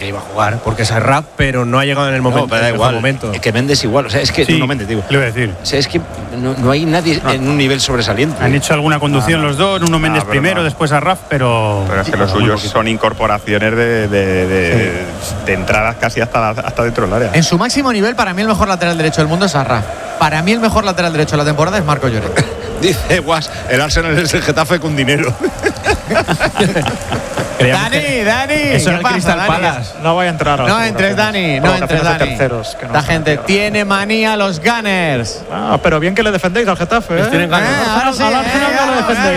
iba a jugar, porque es Arraf, pero no ha llegado en el momento. No, pero da igual. Momento. Es que Méndez igual. O sea, es que Sí, no Méndez, digo. le voy a decir. O sea, es que no hay nadie en un nivel sobresaliente. Han hecho alguna conducción los dos, uno Méndez primero, después Arraf, pero es que los suyos son incorporaciones de entradas casi hasta dentro del área. En su máximo nivel, para mí el mejor lateral derecho del mundo es Arraf. Para mí el mejor lateral derecho de la temporada es Marco Lloret. Dice Guas, el Arsenal es el Getafe con dinero. Dani, eso ¿qué era el pasa, Crystal Dani? Palace. No voy a entrar ahora. No entres, Dani, no entres, Dani. Terceros, que no La se gente metieron. tiene manía a los Gunners. Ah, pero bien que le defendéis al Getafe, ¿eh? Tienen ganas. Ahora sí, al Arsenal no lo defendéis.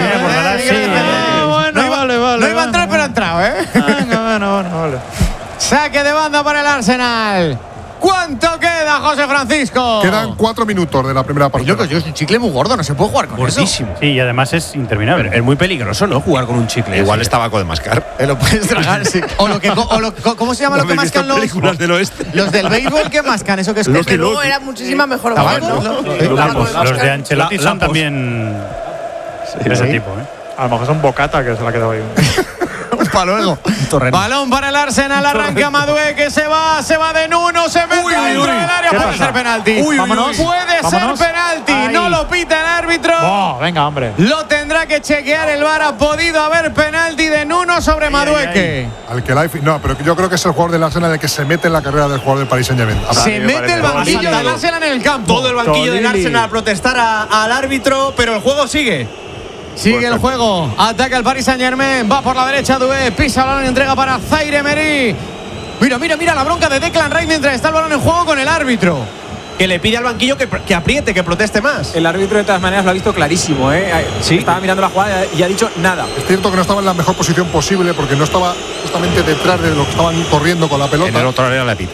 Bueno, vale. No iba a entrar, pero ha entrado, ¿eh? Bueno, vale. Saque de banda para el Arsenal. ¿Cuánto queda, José Francisco? Quedan 4 minutos de la primera parte. Loco, yo es un chicle muy gordo, no se puede jugar con Gordísimo. sí, y además es interminable. Pero es muy peligroso, ¿no? Jugar con un chicle. Igual así. es tabaco de mascar. eso. Lo puedes tragar, sí. ¿Cómo se llama lo que mascan los películas del oeste? los del béisbol que mascan? ¿Eso que es? Desde luego era muchísima mejor. Tabaco, ¿no? Los de Ancelotti son también de ese tipo, ¿eh? A lo mejor es un bocata que se la ha quedado ahí. Para luego. Balón para el Arsenal, arranca Madué que se va de Nuno, se mete dentro del área, puede ser penalti. Vámonos. Puede Vámonos. ser penalti, Ay. no lo pita el árbitro. Oh, venga, hombre. Lo tendrá que chequear el VAR, ha podido haber penalti de Nuno sobre Madueque. Al que no, pero yo creo que es el jugador del Arsenal el que se mete en la carrera del jugador del Paris Saint-Germain. Se mete el banquillo del Arsenal en el campo. Todo el banquillo del Arsenal a protestar al árbitro, pero el juego sigue. Sigue el juego, ataca el Paris Saint-Germain, va por la derecha Doué, pisa el balón y entrega para Zaire Emery. Mira la bronca de Declan Rice mientras está el balón en juego con el árbitro. Que le pide al banquillo que apriete, que proteste más. El árbitro de todas maneras lo ha visto clarísimo, ¿eh? Sí. Estaba mirando la jugada y ha dicho nada. Es cierto que no estaba en la mejor posición posible porque no estaba justamente detrás de lo que estaban corriendo con la pelota. En el otro área la pita.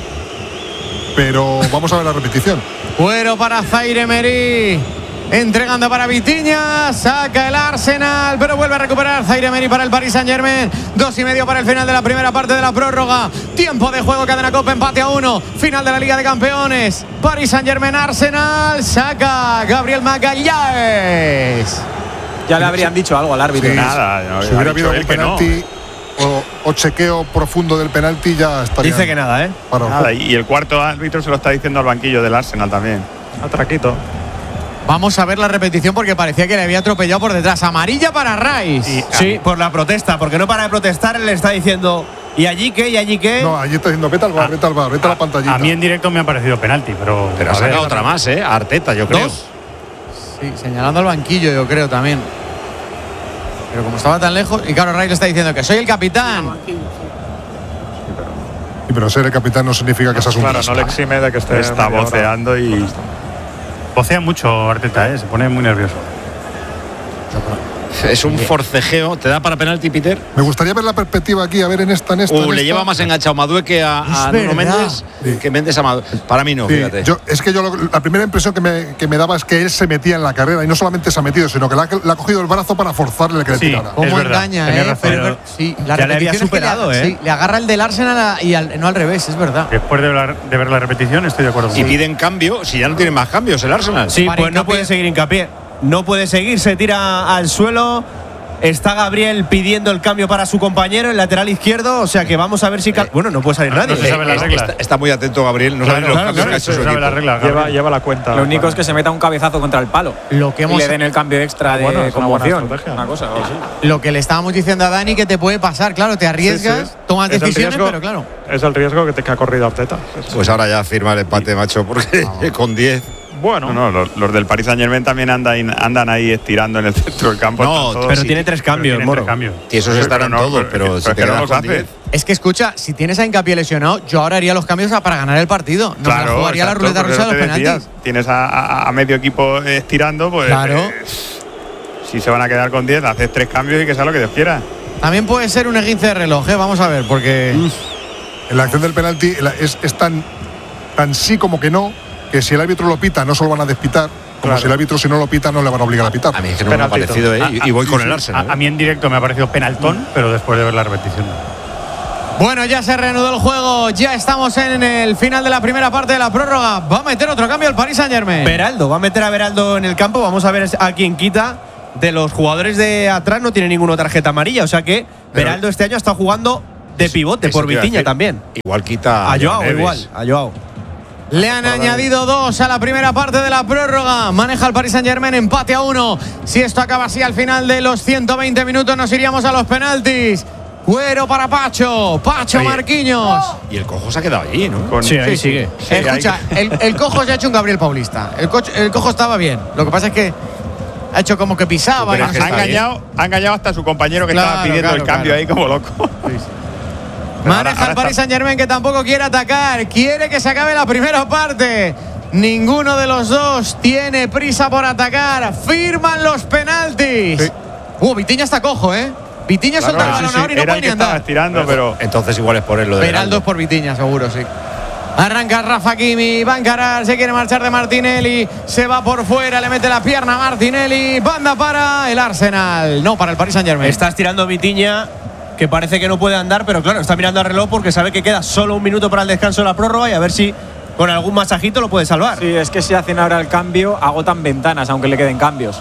Pero vamos a ver la repetición. Fuero para Zaire Emery. Entregando para Vitinha, saca el Arsenal, pero vuelve a recuperar Zaire Emery para el Paris Saint-Germain. 2:30 para el final de la primera parte de la prórroga. Tiempo de juego, cadena Copa, empate a 1. Final de la Liga de Campeones. Paris Saint-Germain, Arsenal, saca Gabriel Magalhães. Ya le habrían dicho algo al árbitro. Sí, Nada, no, si hubiera ha dicho habido un él que no. penalti o chequeo profundo del penalti, ya estaría. Dice que nada, ¿eh? Para Nada, y el cuarto árbitro se lo está diciendo al banquillo del Arsenal también. Atraquito. Vamos a ver la repetición porque parecía que le había atropellado por detrás. Amarilla para Rice. Sí, por la protesta, porque no para de protestar, él le está diciendo ¿y allí qué? ¿Y allí qué? No, allí está diciendo, vete al bar, vete al bar, vete a la pantallita. A mí en directo me ha parecido penalti, pero Pero ha a ver, sacado otra más, a Arteta, yo creo. ¿Dos? Sí, señalando al banquillo, yo creo también. Pero como estaba tan lejos, y claro, Rice le está diciendo que soy el capitán. Sí, pero ser el capitán no significa que seas un Claro, crispa. no le exime de que esté Está media hora. voceando y vocea mucho Arteta, se pone muy nervioso. Es un forcejeo. ¿Te da para penalti, Peter? Me gustaría ver la perspectiva aquí, a ver en esta. Le esta. lleva más enganchado Madueque a Nuno verdad. Méndez Sí. que Méndez a Madueque. Para mí no, Sí, fíjate. la primera impresión que me daba es que él se metía en la carrera y no solamente se ha metido, sino que le ha cogido el brazo para forzarle que le Sí. tirara. Es ¿Cómo verdad, engaña, tenía razón. Pero, sí, la ya le había repetición es que superado, sí, le agarra el del Arsenal y no al revés, es verdad. Después de ver la repetición, estoy de acuerdo. Y piden cambio, si ya no tienen más cambios el Arsenal. Sí, Para pues no Hincapié. puede seguir Hincapié. No puede seguir, se tira al suelo. Está Gabriel pidiendo el cambio para su compañero, el lateral izquierdo. O sea que vamos a ver si. Bueno, no puede salir nadie. no se sabe la regla. Está muy atento Gabriel, no sabe los cambios que ha hecho su sabe equipo. la regla. Lleva la cuenta. Lo único es que se meta un cabezazo contra el palo. Lo que Y hemos le den el cambio extra de Bueno, es una buena conmoción. estrategia. Una cosa, sí. Lo que le estábamos diciendo a Dani que te puede pasar, claro, te arriesgas, Sí. tomas Es el decisiones, riesgo- pero claro. Es el riesgo que ha corrido Arteta. Pues ahora ya firma el empate, macho, porque con 10. Bueno, no, los del Paris Saint-Germain también andan ahí estirando en el centro del campo. No, están todos- Pero Sí, tiene 3 cambios, Tienen Moro. 3 cambios. Y esos Sí, estarán pero no, todos, pero si es te que no quedas los con hace. 10. Es que escucha, si tienes a Hincapié lesionado, yo ahora haría los cambios para ganar el partido. No me la jugaría la exacto, ruleta por rusa de eso los te decía, penaltis. Tienes a medio equipo estirando, pues Claro. si se van a quedar con 10, haces 3 cambios y que sea lo que Dios quiera. También puede ser un esguince de reloj, vamos a ver, porque En la acción del penalti es tan sí como que no, que si el árbitro lo pita no se lo van a despitar, como si el árbitro si no lo pita no le van a obligar a pitar. A mí es que no me ha Penaltito. parecido, y voy con el Arsenal. A mí en directo me ha parecido penaltón, pero después de ver la repetición. bueno, ya se reanudó el juego, ya estamos en el final de la primera parte de la prórroga. Va a meter otro cambio el Paris Saint-Germain. Beraldo, va a meter a Beraldo en el campo. Vamos a ver a quién quita. De los jugadores de atrás no tiene ninguna tarjeta amarilla. O sea que Beraldo este año está jugando de pivote por Vitinha también. Igual quita a Joao, Neves. a Joao. Le han añadido 2 a la primera parte de la prórroga. Maneja el Paris Saint-Germain, empate a 1. Si esto acaba así al final de los 120 minutos, nos iríamos a los penaltis. Cuero para Pacho. Oye, Marquinhos. Y el Cojo se ha quedado allí, ¿no? Sí, ahí sigue. Sí, escucha, el Cojo se ha hecho un Gabriel Paulista. El Cojo estaba bien. Lo que pasa es que ha hecho como que pisaba. Ha engañado hasta su compañero que estaba pidiendo el cambio ahí como loco. Sí. Maneja el Paris Saint-Germain, que tampoco quiere atacar. Quiere que se acabe la primera parte. Ninguno de los dos tiene prisa por atacar. Firman los penaltis. Sí. Vitinha está cojo, ¿eh? Vitinha suelta el balón ahora y no puede ni andar. Estirando, pero entonces igual es por él lo de Beraldo es por Vitinha, seguro, sí. Arranca Rafa Hakimi, va a encarar, se quiere marchar de Martinelli, se va por fuera, le mete la pierna a Martinelli, banda para el Arsenal, no, para el Paris Saint-Germain. Está estirando Vitinha, que parece que no puede andar, pero claro, está mirando al reloj porque sabe que queda solo un minuto para el descanso de la prórroga y a ver si con algún masajito lo puede salvar. Sí, es que si hacen ahora el cambio, agotan ventanas, aunque le queden cambios.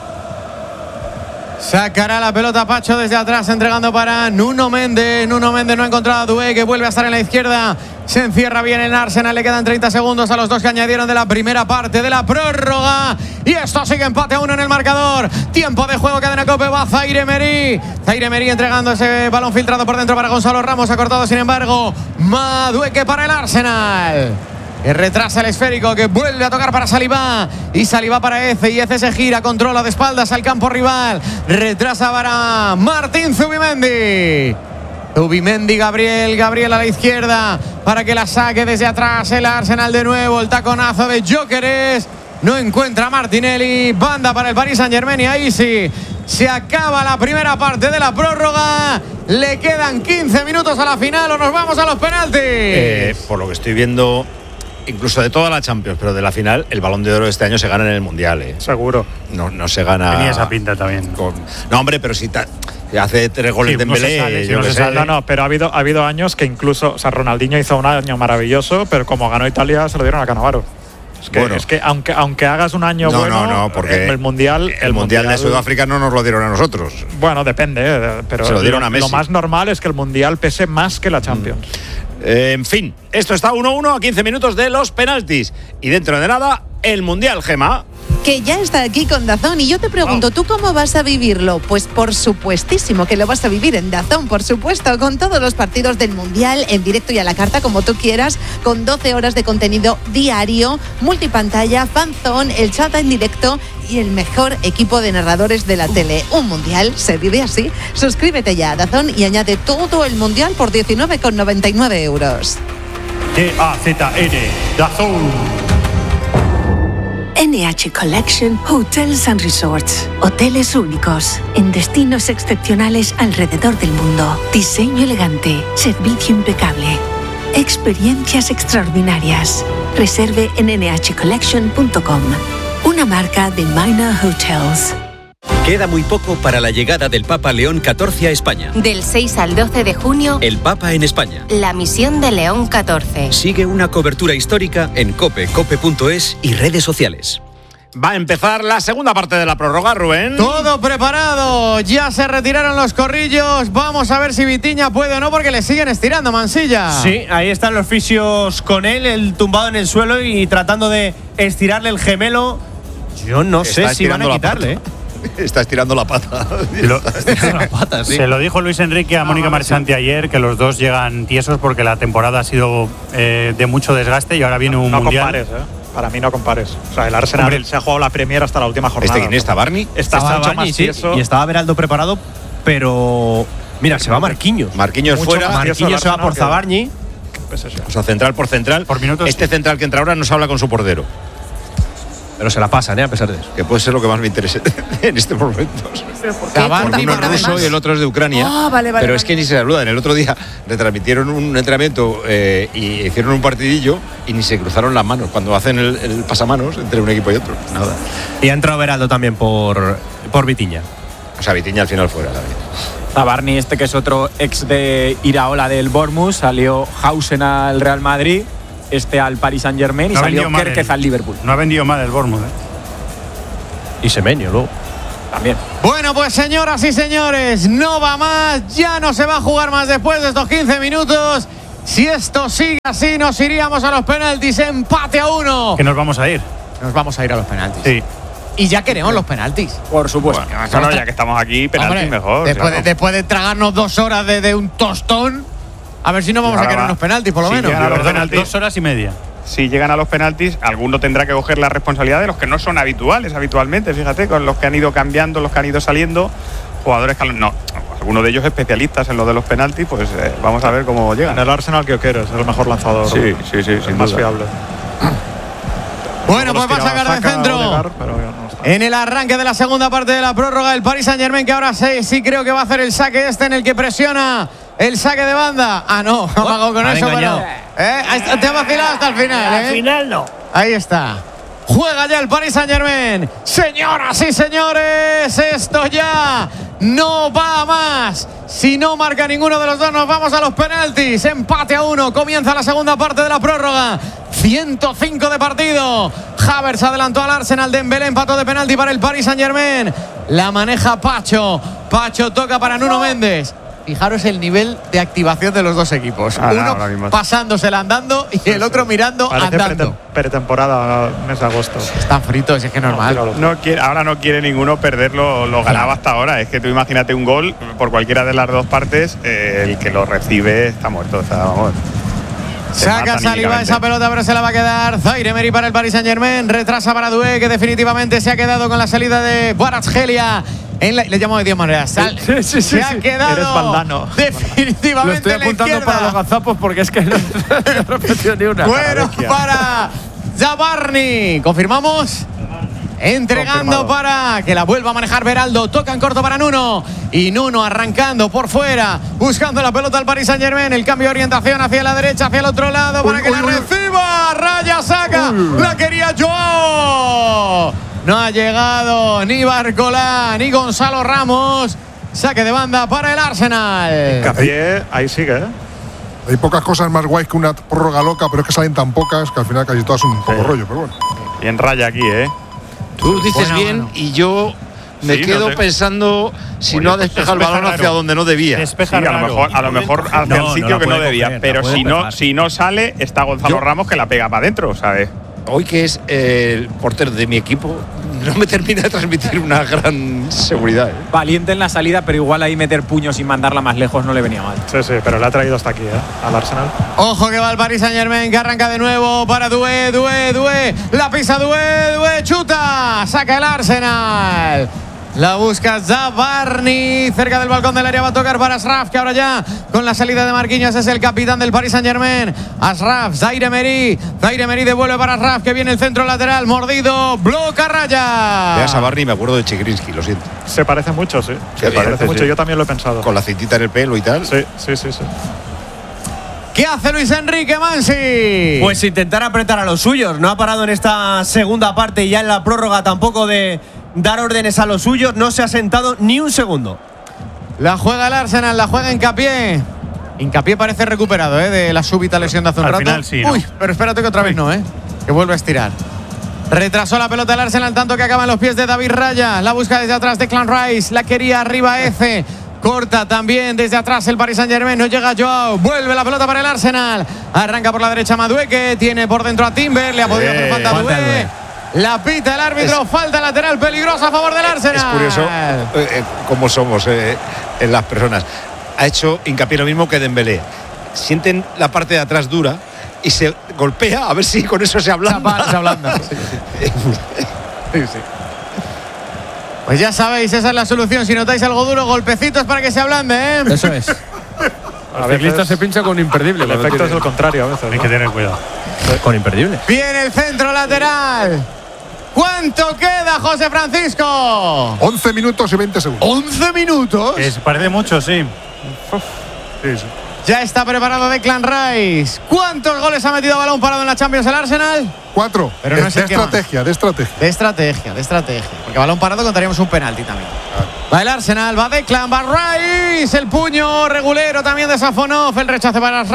Sacará la pelota Pacho desde atrás, entregando para Nuno Méndez. Nuno Méndez no ha encontrado a Doué, que vuelve a estar en la izquierda. Se encierra bien en Arsenal, le quedan 30 segundos a los dos que añadieron de la primera parte de la prórroga. Y esto sigue empate a 1 en el marcador. Tiempo de juego, cadena COPE, va Zaire Emery. Zaire Emery entregando ese balón filtrado por dentro para Gonzalo Ramos. Ha cortado, sin embargo, Madueque para el Arsenal. Que retrasa el esférico, que vuelve a tocar para Saliba. Y Saliba para Eze. Y Eze se gira, controla de espaldas al campo rival. Retrasa para Martín Zubimendi. Zubimendi, Gabriel a la izquierda para que la saque desde atrás el Arsenal de nuevo. El taconazo de Gyökeres. No encuentra a Martinelli. Banda para el Paris Saint-Germain y ahí sí se acaba la primera parte de la prórroga. Le quedan 15 minutos a la final o nos vamos a los penaltis. Por lo que estoy viendo, incluso de toda la Champions, pero de la final, el Balón de Oro de este año se gana en el Mundial. Seguro. No se gana. Tenía esa pinta también. No, hombre, pero si hace 3 goles de Dembélé. No, pero ha habido años que incluso, o sea, Ronaldinho hizo un año maravilloso, pero como ganó Italia se lo dieron a Cannavaro. Es que aunque hagas un año bueno, porque el Mundial de Sudáfrica no nos lo dieron a nosotros. Bueno, depende, pero se lo dieron a Messi. Lo más normal es que el Mundial pese más que la Champions. En fin, esto está 1-1 a 15 minutos de los penaltis. Y dentro de nada, el Mundial, Gemma. Que ya está aquí con DAZN y yo te pregunto, ¿tú cómo vas a vivirlo? Pues por supuestísimo que lo vas a vivir en DAZN, por supuesto, con todos los partidos del Mundial en directo y a la carta, como tú quieras, con 12 horas de contenido diario, multipantalla, fanzone, el chat en directo y el mejor equipo de narradores de la tele. Un Mundial se vive así. Suscríbete ya a DAZN y añade todo el Mundial por 19,99 euros. DAZN, DAZN. NH Collection Hotels and Resorts. Hoteles únicos en destinos excepcionales alrededor del mundo. Diseño elegante, servicio impecable, experiencias extraordinarias. Reserve en nhcollection.com. Una marca de Minor Hotels. Queda muy poco para la llegada del Papa León XIV a España. Del 6 al 12 de junio, el Papa en España. La misión de León XIV. Sigue una cobertura histórica en cope.es y redes sociales. Va a empezar la segunda parte de la prórroga, Rubén. Todo preparado, ya se retiraron los corrillos. Vamos a ver si Vitinha puede o no, porque le siguen estirando, Mansilla. Sí, ahí están los fisios con él, el tumbado en el suelo y tratando de estirarle el gemelo. Yo no sé si van a quitarle. Está estirando la pata. Sí. Se lo dijo Luis Enrique a Mónica Marchante ayer, que los dos llegan tiesos porque la temporada ha sido de mucho desgaste y ahora viene un mundial. Compares, Para mí no compares. O sea, el Arsenal se ha jugado la Premier hasta la última jornada. ¿Quién está? ¿Barney? Estaba Barney, sí, y estaba Beraldo preparado, pero mira, se va Marquinhos. Marquinhos fuera. Marquinhos se va por Zabarni. O sea, central por central. Por minutos. Este central que entra ahora no se habla con su portero. Pero se la pasan, a pesar de eso. Que puede ser lo que más me interesa en este momento. Uno es ruso y el otro es de Ucrania. Pero es que ni se saludan. El otro día retransmitieron un entrenamiento y hicieron un partidillo y ni se cruzaron las manos cuando hacen el pasamanos entre un equipo y otro. Nada. Y ha entrado Beraldo también por Vitinha. O sea, Vitinha al final fuera también. Barney, que es otro ex de Iraola del Bournemouth, salió Hausen al Real Madrid, al Paris Saint-Germain y salió Kerkez al Liverpool. No ha vendido mal el Bournemouth. Y Semenyo luego. También. Bueno, pues señoras y señores, no va más, ya no se va a jugar más después de estos 15 minutos. Si esto sigue así, nos iríamos a los penaltis, empate a 1. Que nos vamos a ir. Nos vamos a ir a los penaltis. Sí. Y ya queremos los penaltis. Por supuesto. Bueno, ya que estamos aquí, penaltis mejor. Después de tragarnos 2 horas de un tostón, a ver si no vamos a querer unos penaltis, por lo menos. Perdona, 2 horas y media. Si llegan a los penaltis, alguno tendrá que coger la responsabilidad de los que no son habitualmente, fíjate, con los que han ido cambiando, los que han ido saliendo, jugadores que no, algunos de ellos especialistas en lo de los penaltis, pues vamos a ver cómo llegan. En el Arsenal que es el mejor lanzador. Sí, el más fiable. Bueno, pues va a sacar de centro. En el arranque de la segunda parte de la prórroga, el Paris Saint-Germain, que ahora sí creo que va a hacer el saque en el que presiona el saque de banda. Ah, no, ha pagado con eso, pero te ha vacilado hasta el final. Al final no. Ahí está. Juega ya el Paris Saint-Germain. Señoras y señores, esto ya no va más. Si no marca ninguno de los dos, nos vamos a los penaltis. Empate a 1. Comienza la segunda parte de la prórroga. 105 de partido. Havertz adelantó al Arsenal. Dembélé empató de penalti para el Paris Saint-Germain. La maneja Pacho. Pacho toca para Nuno Méndez. Fijaros el nivel de activación de los dos equipos. Uno pasándosela andando y el otro mirando andando. Pretemporada, mes de agosto. Están fritos, es que es normal. Ahora no quiere ninguno perder lo ganado hasta ahora. Es que tú imagínate un gol por cualquiera de las dos partes, el que lo recibe está muerto. O sea, vamos. Saca Saliba esa pelota, pero se la va a quedar Zaire Emery para el Paris Saint-Germain. Retrasa para Doué, que definitivamente se ha quedado con la salida de Kvaratskhelia. Le llamo de 10 maneras. Se ha quedado. Eres Valdano. Definitivamente. Lo estoy apuntando para los gazapos porque es que no he repetido ni una. Bueno, para Zabarni. ¿Confirmamos? Entregando para que la vuelva a manejar Beraldo. Toca en corto para Nuno. Y Nuno arrancando por fuera. Buscando la pelota al Paris Saint-Germain. El cambio de orientación hacia la derecha, hacia el otro lado. Para que la reciba. Raya saca. La quería Joao. No ha llegado ni Barcola ni Gonzalo Ramos. Saque de banda para el Arsenal. Capié, ahí sigue, ¿eh? Hay pocas cosas más guays que una prórroga loca, pero es que salen tan pocas que al final casi todas son un poco rollo, pero bueno. Bien raya aquí, ¿eh? Tú dices bien y yo me quedo pensando si no ha despejado el balón hacia donde no debía. Sí, a lo mejor hacia el sitio que no debía. Pero si no sale, está Gonzalo Ramos que la pega para adentro, ¿sabes? Hoy, que es el portero de mi equipo, no me termina de transmitir una gran seguridad. Valiente en la salida, pero igual ahí meter puños y mandarla más lejos no le venía mal. Sí, pero le ha traído hasta aquí, al Arsenal. Ojo que va el Paris Saint-Germain, que arranca de nuevo para Doué. La pisa Doué, chuta. Saca el Arsenal. La busca Zabarni, cerca del balcón del área va a tocar para Ashraf, que ahora ya con la salida de Marquinhos es el capitán del Paris Saint-Germain. Ashraf, Zaire Emery devuelve para Ashraf, que viene el centro lateral, mordido, bloca Raya. Ve a Zabarni, me acuerdo de Chigrinsky, lo siento. Se parece mucho, sí. Se parece mucho, yo también lo he pensado. Con la cintita en el pelo y tal. Sí. ¿Qué hace Luis Enrique Mansi? Pues intentar apretar a los suyos. No ha parado en esta segunda parte y ya en la prórroga tampoco de dar órdenes a los suyos. No se ha sentado ni un segundo. La juega el Arsenal, la juega Hincapié. Hincapié parece recuperado de la súbita lesión de hace un rato. Final, sí, ¿no? Uy, pero espérate que otra vez no, que vuelve a estirar. Retrasó la pelota el Arsenal, tanto que acaba en los pies de David Raya. La busca desde atrás Declan Rice. La quería arriba Eze. Corta también desde atrás el Paris Saint-Germain. No llega Joao. Vuelve la pelota para el Arsenal. Arranca por la derecha Madueke. Tiene por dentro a Timber. Le ha podido hacer falta a Madueke. La pita el árbitro. Falta lateral peligrosa a favor del Arsenal. Es curioso cómo somos en las personas. Ha hecho hincapié lo mismo que Dembélé. Sienten la parte de atrás dura y se golpea a ver si con eso se ablanda. Se ablanda. Sí. Pues ya sabéis, esa es la solución. Si notáis algo duro, golpecitos para que se ablande, Eso es. A veces ciclista se pincha con imperdible. El efecto es el contrario a veces. Hay que tener cuidado. Con imperdible. Viene el centro lateral. ¿Cuánto queda, José Francisco? 11 minutos y 20 segundos. 11 minutos. Parece mucho, sí. Sí. Ya está preparado Declan Rice. ¿Cuántos goles ha metido a balón parado en la Champions el Arsenal? 4. Pero no es el de estrategia. De estrategia. Porque balón parado contaríamos un penalti también. Va el Arsenal, va Declan, va Rice. El puño regulero también de Safonov. El rechace para Ashraf.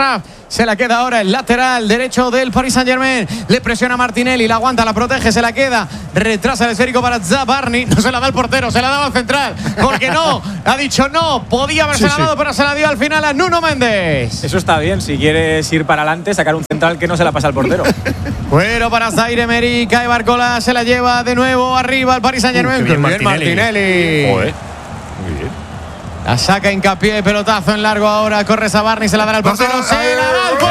Se la queda ahora el lateral derecho del Paris Saint-Germain. Le presiona Martinelli, la aguanta, la protege, se la queda. Retrasa el esférico para Zabarni. No se la da el portero, se la daba al central. Porque no, ha dicho no. Podía haberse dado, pero se la dio al final a Nuno Méndez. Eso está bien. Si quieres ir para adelante, sacar un central que no se la pasa al portero. Bueno, para Zaire Emery, cae Barcola, se la lleva de nuevo arriba al Paris Saint-Germain. Bien Martinelli. Joder. Muy bien. La saca hincapié, pelotazo en largo ahora. Corre Zabarni, se la dará al portero. ¡Se la da al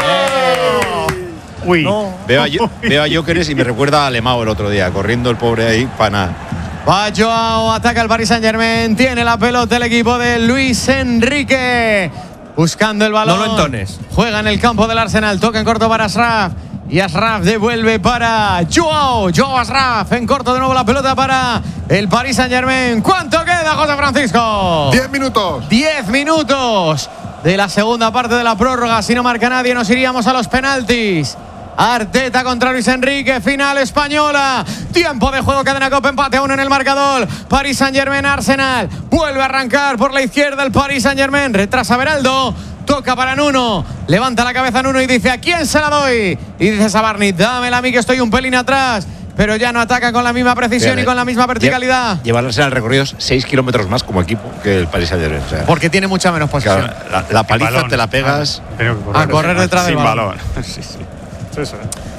portero! Uy. No. Veo a Jóqueres y me recuerda a Alemão el otro día, corriendo el pobre ahí para nada. Va Joao, ataca el Paris Saint-Germain. Tiene la pelota el equipo de Luis Enrique. Buscando el balón. No lo entones. Juega en el campo del Arsenal. Toca en corto para Ashraf. Y Ashraf devuelve para Joao Ashraf. En corto de nuevo la pelota para el Paris Saint-Germain. ¿Cuánto queda, José Francisco? 10 minutos. 10 minutos de la segunda parte de la prórroga. Si no marca nadie, nos iríamos a los penaltis. Arteta contra Luis Enrique, final española. Tiempo de juego, cadena Copa, empate a 1 en el marcador. Paris Saint-Germain, Arsenal. Vuelve a arrancar por la izquierda el Paris Saint-Germain. Retrasa Beraldo. Toca para Nuno, levanta la cabeza Nuno y dice: ¿a quién se la doy? Y dice Zabarni: dámela a mí que estoy un pelín atrás. Pero ya no ataca con la misma precisión y con la misma verticalidad. Llevarse al recorrido 6 kilómetros más como equipo que el Paris Saint-Germain. O sea, porque tiene mucha menos posesión. Claro, la paliza balón, te la pegas a correr detrás del balón. Sí. Eso.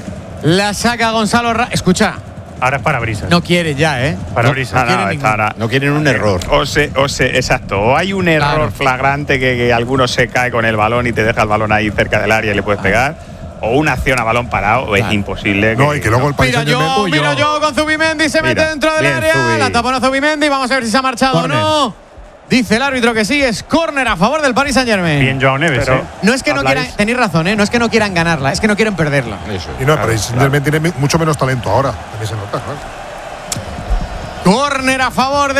La saca Gonzalo Escucha. Ahora es parabrisas. No quiere ya, ¿eh? Parabrisas. No quieren un error. Exacto. O hay un error flagrante que alguno se cae con el balón y te deja el balón ahí cerca del área y le puedes pegar. O una acción a balón parado, o es imposible. No, y que luego el Paris Saint-Germain. Mira yo con Zubimendi, se mete dentro del área. Zubi. La tapona Zubimendi, vamos a ver si se ha marchado o no. Dice el árbitro que sí, es córner a favor del Paris Saint-Germain. Bien, Joao Neves. Pero no es que no quieran, tenéis razón, no es que no quieran ganarla, es que no quieren perderla. Eso, y no, el Paris Saint-Germain tiene mucho menos talento ahora, también se nota, claro. Córner a favor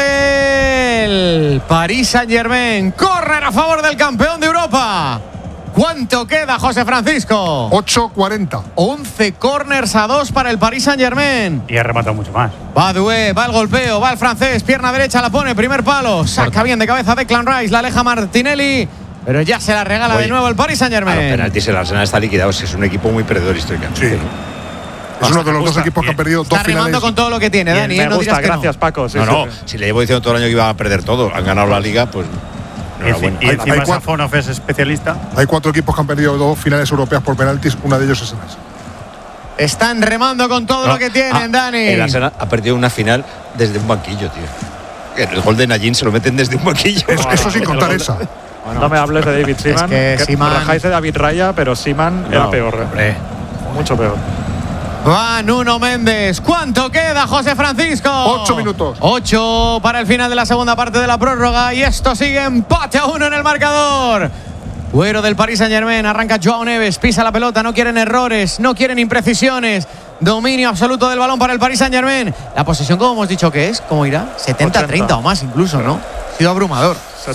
del Paris Saint-Germain. Córner a favor del campeón de Europa. ¿Cuánto queda, José Francisco? 8:40. 11 córners a 2 para el Paris Saint-Germain. Y ha rematado mucho más. Va Doué, va el golpeo, va el francés, pierna derecha, la pone, primer palo. Saca bien de cabeza Declan Rice, la aleja Martinelli. Pero ya se la regala de nuevo el Paris Saint-Germain. A los penaltis el Arsenal está liquidado, es un equipo muy perdedor históricamente. Sí. Es uno de los dos equipos que han perdido dos finales. Está rimando con todo lo que tiene, Dani. Me gusta, gracias, Paco. Si le llevo diciendo todo el año que iba a perder todo, han ganado la Liga, pues Y encima Safonov es especialista. Hay 4 equipos que han perdido 2 finales europeas por penaltis, una de ellos es esa. Están remando con todo lo que tienen, Dani. El Arsenal ha perdido una final desde un banquillo, tío. El gol de Najin se lo meten desde un banquillo. Eso sin contar esa. Bueno, no me hables de David Seaman. Es que rajáis de David Raya, pero Seaman era peor. Mucho peor. Va Nuno Méndez. ¿Cuánto queda, José Francisco? 8 minutos. 8 para el final de la segunda parte de la prórroga. Y esto sigue empate a 1 en el marcador. Güero del Paris Saint-Germain. Arranca Joao Neves. Pisa la pelota. No quieren errores. No quieren imprecisiones. Dominio absoluto del balón para el Paris Saint-Germain. La posesión, como hemos dicho que es, ¿cómo irá? 70-30 o más incluso, ¿no? Ha sido abrumador.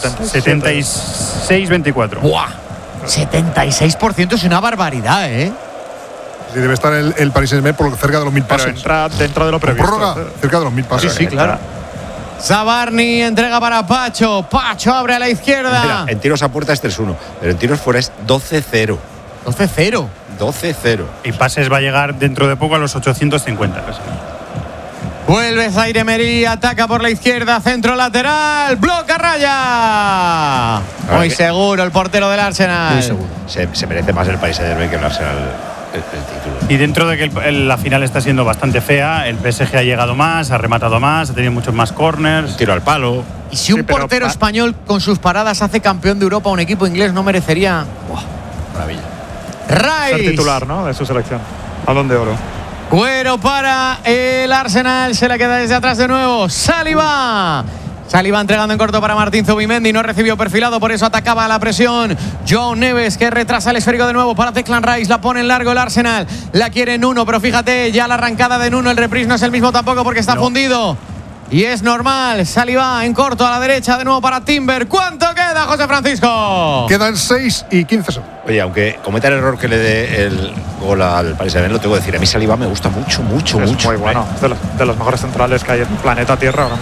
76-24. ¡Buah! 76% es una barbaridad, ¿eh? Sí, debe estar el Paris Saint-Germain por cerca de los 1000 pases. Pero entra dentro de lo previsto. Prórroga, cerca de los 1000 pases. Sí, claro. Zabarni entrega para Pacho. Pacho abre a la izquierda. Mira, en tiros a puerta es 3-1, pero en tiros fuera es 12-0. 12-0. 12-0. Y pases va a llegar dentro de poco a los 850. Vuelve Zaire Emery, ataca por la izquierda, centro lateral, bloca raya. Muy seguro el portero del Arsenal. Muy seguro. Se merece más el Paris Saint-Germain que el Arsenal el título. Y dentro de que la final está siendo bastante fea, el PSG ha llegado más, ha rematado más, ha tenido muchos más corners. Tiro al palo. Y si un portero español con sus paradas hace campeón de Europa, un equipo inglés no merecería. ¡Buah! Maravilla. Rice. Ser titular, ¿no? De su selección. Balón de oro. Güero para el Arsenal, se le queda desde atrás de nuevo. Saliba entregando en corto para Martín Zubimendi, no recibió perfilado, por eso atacaba la presión. Joao Neves que retrasa el esférico de nuevo para Declan Rice, la pone en largo el Arsenal, la quiere Nuno, pero fíjate, ya la arrancada de Nuno, el reprise no es el mismo tampoco porque está fundido. Y es normal, Saliba en corto a la derecha de nuevo para Timber. ¿Cuánto queda, José Francisco? Quedan 6 y 15 segundos. Oye, aunque cometa el error que le dé el gol al Paris Saint-Germain, lo tengo que decir, a mí Saliba me gusta mucho. Es muy bueno, de los mejores centrales que hay en el planeta Tierra ahora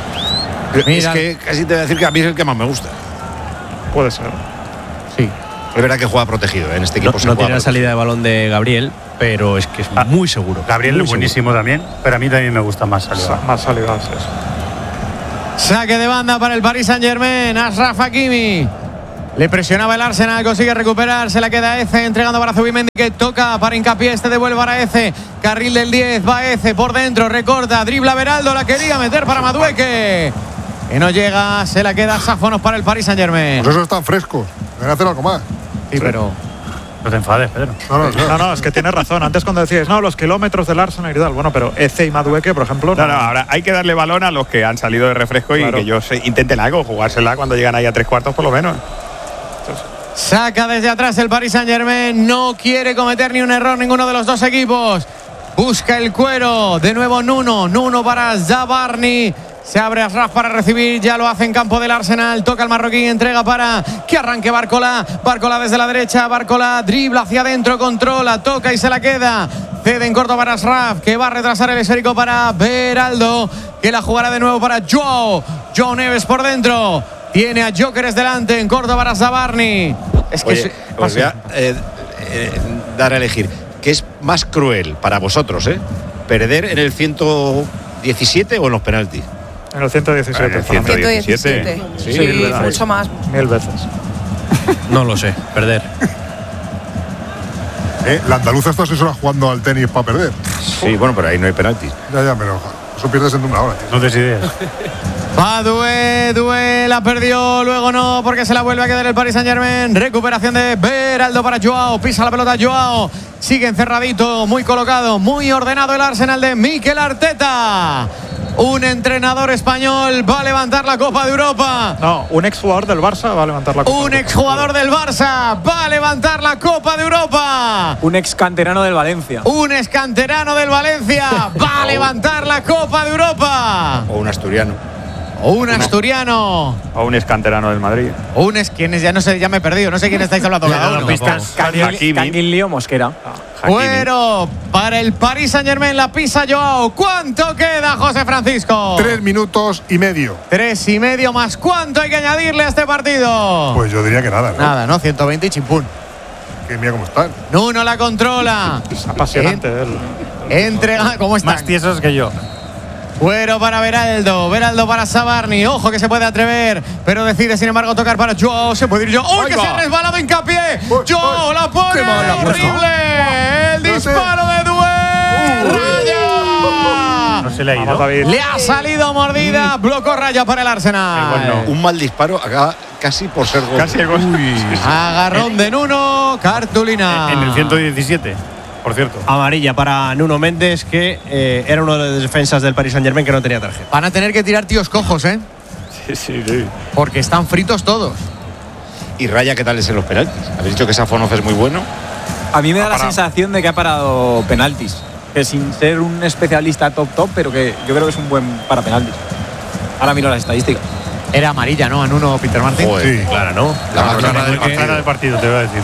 mismo. Mira, es que casi te voy a decir que a mí es el que más me gusta. Puede ser. Sí. Es verdad que juega protegido, en este equipo no tiene la salida de balón de Gabriel, pero es que es muy seguro. Gabriel muy es buenísimo también, pero a mí también me gusta más Saliba. Más Saliba, sí. Saque de banda para el Paris Saint-Germain. Achraf Hakimi. Le presionaba el Arsenal, consigue recuperar, se la queda Eze, entregando para Zubimendi, que toca para Hincapié, devuelve para Eze, carril del 10, va Eze por dentro, recorta, dribla Beraldo, la quería meter para Madueque, que no llega, se la queda Sáfonos para el Paris Saint-Germain. Pues esos están frescos, deben hacer algo más. Sí, pero... No te enfades, Pedro. No, es que tienes razón. Antes cuando decías, no, los kilómetros del Arsenal y tal, bueno, pero Eze y Madueque, por ejemplo... No, ahora hay que darle balón a los que han salido de refresco y que ellos intenten algo, jugársela cuando llegan ahí a 3/4 por lo menos. Saca desde atrás el Paris Saint-Germain, no quiere cometer ni un error ninguno de los dos equipos. Busca el cuero, de nuevo Nuno para Zabarni. Se abre Achraf para recibir, ya lo hace en campo del Arsenal. Toca el marroquí, entrega para que arranque Barcola. Barcola desde la derecha, Barcola dribla hacia adentro, controla, toca y se la queda. Cede en corto para Achraf, que va a retrasar el esférico para Beraldo, que la jugará de nuevo para Joao Neves por dentro. Tiene a Gyökeres delante, en corto para Zabarni. Es que Oye, os voy a dar a elegir. ¿Qué es más cruel para vosotros, perder en el 117 o en los penaltis? En el 117. En el 117. Sí, mucho más. 1000 veces. No lo sé, perder. La andaluza está 6 horas jugando al tenis para perder. Sí, bueno, pero ahí no hay penaltis. Ya, pero eso pierdes en una hora. No des ideas. Dué, la perdió, luego no, porque se la vuelve a quedar el Paris Saint-Germain. Recuperación de Beraldo para Joao, pisa la pelota Joao, sigue encerradito, muy colocado, muy ordenado el Arsenal de Mikel Arteta. Un entrenador español va a levantar la Copa de Europa. No, un exjugador del Barça va a levantar la Copa. Un exjugador del Barça va a levantar la Copa de Europa. Un ex canterano del Valencia. Un ex canterano del Valencia va a levantar la Copa de Europa. O un asturiano. O un asturiano. O un escanterano del Madrid. O un quienes ya no sé, ya me he perdido. No sé quién estáis hablando cada uno. Canguil Mosquera. Bueno, para el Paris Saint-Germain la pisa Joao. ¿Cuánto queda, José Francisco? 3 minutos y medio. 3 y medio más. ¿Cuánto hay que añadirle a este partido? Pues yo diría que nada, ¿no? Nada, ¿no? 120 y chimpún. Que mira cómo están. Nuno la controla. Es apasionante él. Entrega, ¿cómo están? Más tiesos que yo. Cuero para Beraldo para Zabarni, ojo que se puede atrever, pero decide sin embargo tocar para Joao, se puede ir Joao, ¡oh, que se ha resbalado Hincapié! Joao la pone, horrible, el disparo de Dué, Raya. No se le ha ido. Le ha salido mordida, bloco Raya para el Arsenal. Un mal disparo acaba casi por ser gol. Casi el gol. Agarrón de Nuno, cartulina. En el 117. Por cierto. Amarilla para Nuno Méndez, que era uno de los defensas del Paris Saint-Germain que no tenía tarjeta. Van a tener que tirar tíos cojos, Sí. Porque están fritos todos. ¿Y Raya qué tal es en los penaltis? ¿Habéis dicho que Sáfonos es muy bueno? A mí me da la sensación de que ha parado penaltis. Que sin ser un especialista top, pero que yo creo que es un buen para penaltis. Ahora miro las estadísticas. Era amarilla, ¿no? A Nuno Peter Martin. Sí, Clara, ¿no? La más clara del partido, te voy a decir.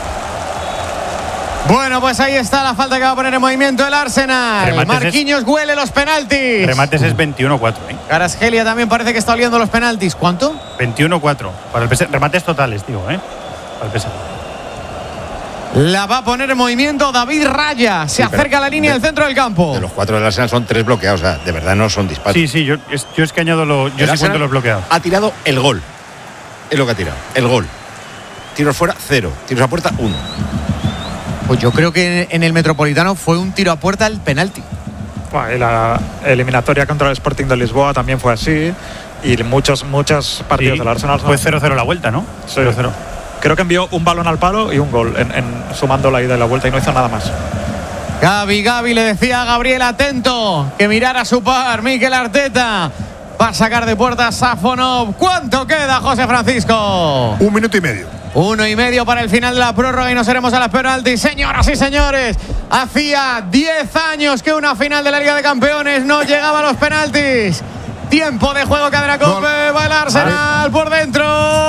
Bueno, pues ahí está la falta que va a poner en movimiento el Arsenal. Marquinhos huele los penaltis. Remates es 21-4. Kvaratskhelia también parece que está oliendo los penaltis. ¿Cuánto? 21-4. Para el PSG. Remates totales, digo, Para el PSG. La va a poner en movimiento David Raya. Se acerca a la línea del centro del campo. De los 4 del Arsenal son 3 bloqueados. O sea, de verdad no son disparos. Sí, yo es que añado yo sí cuento los bloqueados. Ha tirado el gol. Es lo que ha tirado. El gol. Tiros fuera, 0. Tiros a puerta, 1. Pues yo creo que en el Metropolitano fue un tiro a puerta al penalti. La eliminatoria contra el Sporting de Lisboa también fue así. Y muchos partidos del Arsenal. Fue 0-0 la vuelta, ¿no? Sí. 0-0. Creo que envió un balón al palo y un gol sumando la ida y la vuelta y no hizo nada más. Gaby le decía a Gabriel atento que mirara su par. Mikel Arteta va a sacar de puerta a Sáfonov. ¿Cuánto queda, José Francisco? 1 minuto y medio. 1 y medio para el final de la prórroga y nos iremos a las penaltis. Señoras y señores, hacía 10 años que una final de la Liga de Campeones no llegaba a los penaltis. Tiempo de juego, cadena Cope, va el Arsenal por dentro.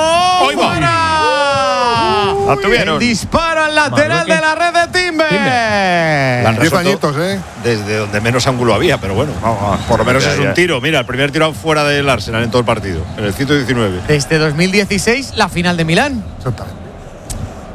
¡Fuera! El disparo al lateral de la red de Timber. 10 añitos, desde donde menos ángulo había, pero bueno, por lo menos es un tiro. Mira, el primer tiro fuera del Arsenal en todo el partido, en el 119. Desde 2016, la final de Milán. Exactamente.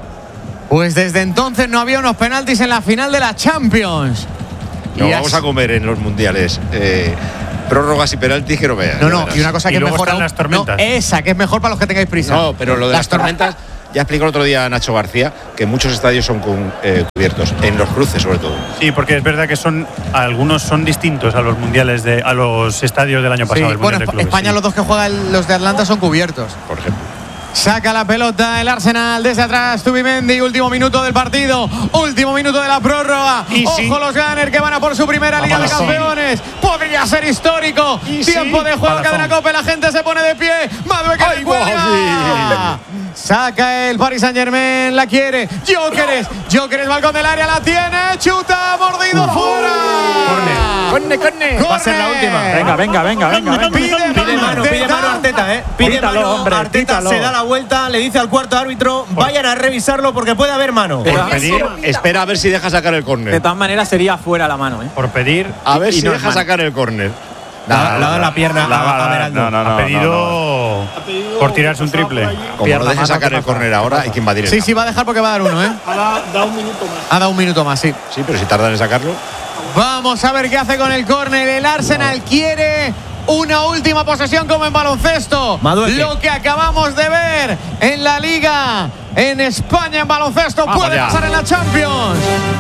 Pues desde entonces no había unos penaltis en la final de la Champions. No vamos a comer en los mundiales. Prórrogas y penaltis que no veas. No, y una cosa que es mejor aún, las tormentas. Esa, que es mejor para los que tengáis prisa. No, pero lo de las tormentas, ya explicó el otro día Nacho García, que muchos estadios son cubiertos, en los cruces sobre todo. Sí, porque es verdad que algunos son distintos a los mundiales, a los estadios del año pasado. Sí, bueno, España los dos que juegan los de Atlanta son cubiertos. Por ejemplo. Saca la pelota el Arsenal desde atrás. Zubimendi, último minuto del partido. Último minuto de la prórroga. Ojo los Gunners que van a por su primera Liga de Campeones. Podría ser histórico. Tiempo de juego, cadena Cope. La gente se pone de pie. Madueque que cuelga. Saca el Paris Saint-Germain. La quiere. Gyökeres, balcón del área. La tiene. Chuta. Mordido fuera. Corner. Va a ser la última. Venga. Pide mano Arteta, Pide mano, hombre, Arteta se da la vuelta, le dice al cuarto árbitro, vayan a revisarlo porque puede haber mano. Por pedir, espera a ver si deja sacar el córner. De todas maneras sería fuera la mano, Por pedir. A ver si deja sacar el córner. Le ha dado la pierna a Beraldo. Ha pedido por tirarse un triple. Como no deje sacar el córner ahora, hay quien va a directo. Sí, va a dejar porque va a dar uno, Ha dado un minuto más. Ha dado un minuto más, sí. Sí, pero si tardan en sacarlo. Vamos a ver qué hace con el córner. El Arsenal quiere una última posesión como en baloncesto. Lo que acabamos de ver en la Liga en España en baloncesto puede pasar en la Champions.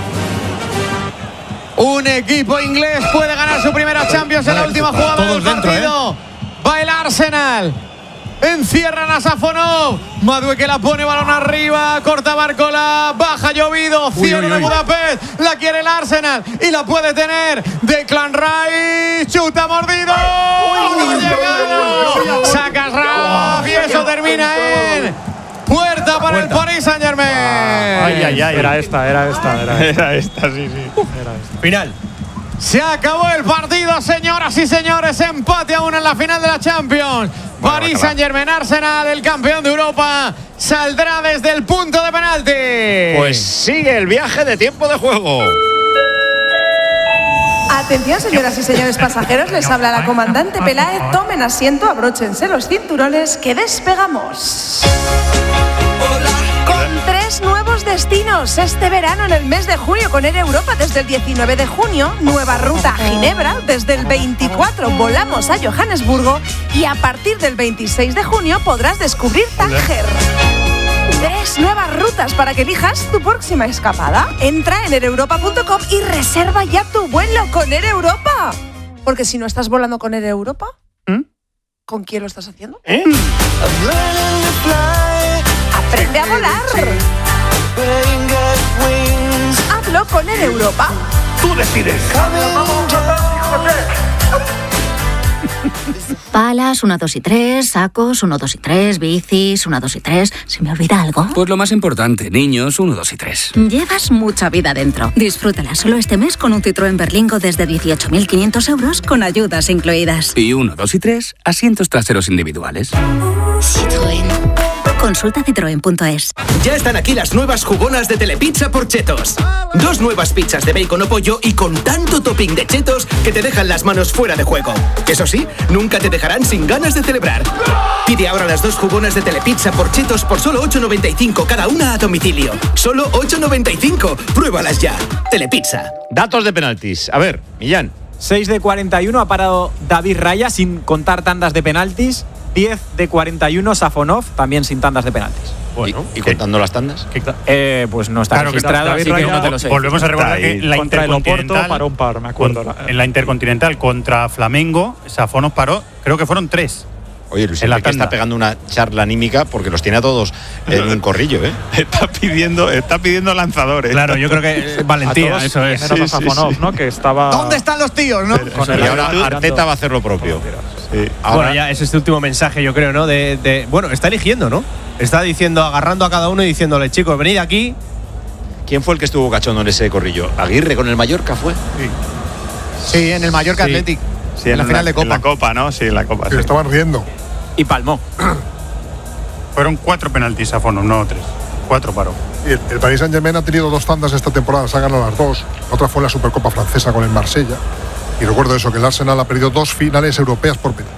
Un equipo inglés puede ganar su primera Champions en la última jugada del partido. Va el Arsenal. Encierran a Safonov. Madueque la pone, balón arriba. Corta Barcola. Baja Llovido. Cierre de Budapest. La quiere el Arsenal. Y la puede tener Declan Rice. Chuta mordido. Saca Raf. Y eso termina en puerta para el Paris Saint-Germain. Era esta, sí. Final. Se acabó el partido, señoras y señores. Empate aún en la final de la Champions. Paris Saint-Germain, Arsenal, el campeón de Europa, saldrá desde el punto de penalti. Pues sigue el viaje de tiempo de juego. Atención, señoras y señores pasajeros, les habla la comandante Peláez. Tomen asiento, abróchense los cinturones que despegamos. Con 3 nuevos destinos este verano en el mes de junio con Air Europa desde el 19 de junio, nueva ruta a Ginebra, desde el 24 volamos a Johannesburgo y a partir del 26 de junio podrás descubrir Tánger. 3 nuevas rutas para que elijas tu próxima escapada. Entra en aereuropa.com y reserva ya tu vuelo con Air Europa. Porque si no estás volando con Air Europa, ¿con quién lo estás haciendo? Aprende a volar. Hazlo con Air Europa. Tú decides. Palas, 1, 2 y 3, sacos, 1, 2 y 3, bicis, 1, 2 y 3. ¿Se me olvida algo? Pues lo más importante, niños, 1, 2 y 3. Llevas mucha vida dentro. Disfrútala solo este mes con un Citroën Berlingo desde 18.500 euros con ayudas incluidas. Y 1, 2 y 3, asientos traseros individuales. Citroën. Consulta citroen.es. Ya están aquí las nuevas jugonas de Telepizza por Chetos. 2 nuevas pizzas de bacon o pollo y con tanto topping de chetos que te dejan las manos fuera de juego. Eso sí, nunca te dejarán sin ganas de celebrar. Pide ahora las 2 jugonas de Telepizza por Chetos por solo 8,95 cada una a domicilio. Solo 8,95. Pruébalas ya. Telepizza. Datos de penaltis. A ver, Millán. 6 de 41 ha parado David Raya sin contar tandas de penaltis. 10 de 41 Safonov, también sin tandas de penaltis. Bueno, ¿Y contando las tandas? Pues no está registrado, así que no te lo sé. Volvemos a recordar que en la Intercontinental paró un par, me acuerdo. En la Intercontinental contra Flamengo, Safonov paró, creo que fueron 3. Oye, Luis Enrique está pegando una charla anímica porque los tiene a todos en un corrillo, ¿eh? Está pidiendo lanzadores. Claro, yo creo que valentía, eso es. Menos a Safonov, ¿no? Que estaba... ¿Dónde están los tíos, no? Y ahora Arteta va a hacer lo propio. Sí. Bueno, ya es este último mensaje, yo creo, ¿no? Bueno, está eligiendo, ¿no? Está diciendo, agarrando a cada uno y diciéndole, chicos, venid aquí. ¿Quién fue el que estuvo cachondo en ese corrillo? ¿Aguirre con el Mallorca fue? Sí, en el Mallorca Athletic. Sí, en la final de Copa. En la Copa, ¿no? Sí, en la Copa. Sí. Estaban riendo. Y palmó. Fueron 4 penaltis a Safonov, no 3. 4 paró. El Paris Saint-Germain ha tenido 2 tandas esta temporada, se ha ganado las 2. Otra fue la Supercopa francesa con el Marsella. Y recuerdo eso, que el Arsenal ha perdido 2 finales europeas por penalti.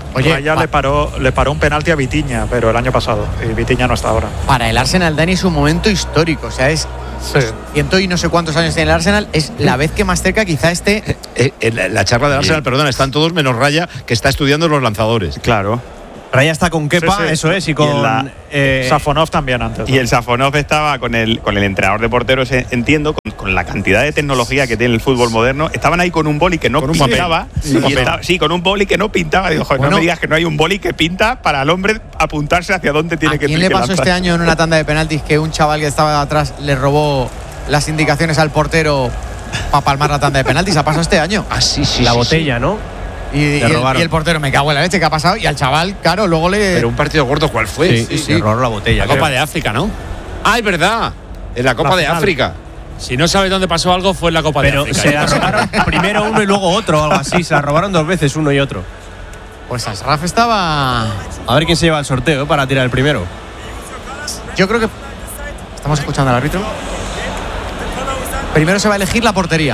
Oye, Raya le paró un penalti a Vitinha, pero el año pasado. Y Vitinha no está ahora. Para el Arsenal, Dani, es un momento histórico. O sea, es ciento y no sé cuántos años tiene el Arsenal. Es la vez que más cerca quizá esté. La charla del Arsenal, perdona, están todos menos Raya, que está estudiando los lanzadores. Claro. Raya está con Kepa, eso es, y con Safonov también antes. Y el Safonov estaba con el entrenador de porteros, entiendo, con la cantidad de tecnología que tiene el fútbol moderno. Estaban ahí con un boli que no pintaba. Con un boli que no pintaba. Digo, joder, no me digas que no hay un boli que pinta para el hombre apuntarse hacia dónde tiene que ¿Quién le pasó este año en una tanda de penaltis que un chaval que estaba atrás le robó las indicaciones al portero para palmar la tanda de penaltis? ¿Ha pasado este año? Sí. La botella, ¿no? Y el portero, me cago en la leche, ¿qué ha pasado? Y al chaval, claro, luego le. Pero un partido gordo, ¿cuál fue? Sí. Le robó la botella. La Copa de África, ¿no? Ah, es verdad. En la Copa de África. Si no sabes dónde pasó algo, fue en la Copa de África. Pero se la robaron primero uno y luego otro, o algo así. Se la robaron 2 veces, uno y otro. Pues Ashraf estaba. A ver quién se lleva el sorteo para tirar el primero. Yo creo que. Estamos escuchando al árbitro. Primero se va a elegir la portería.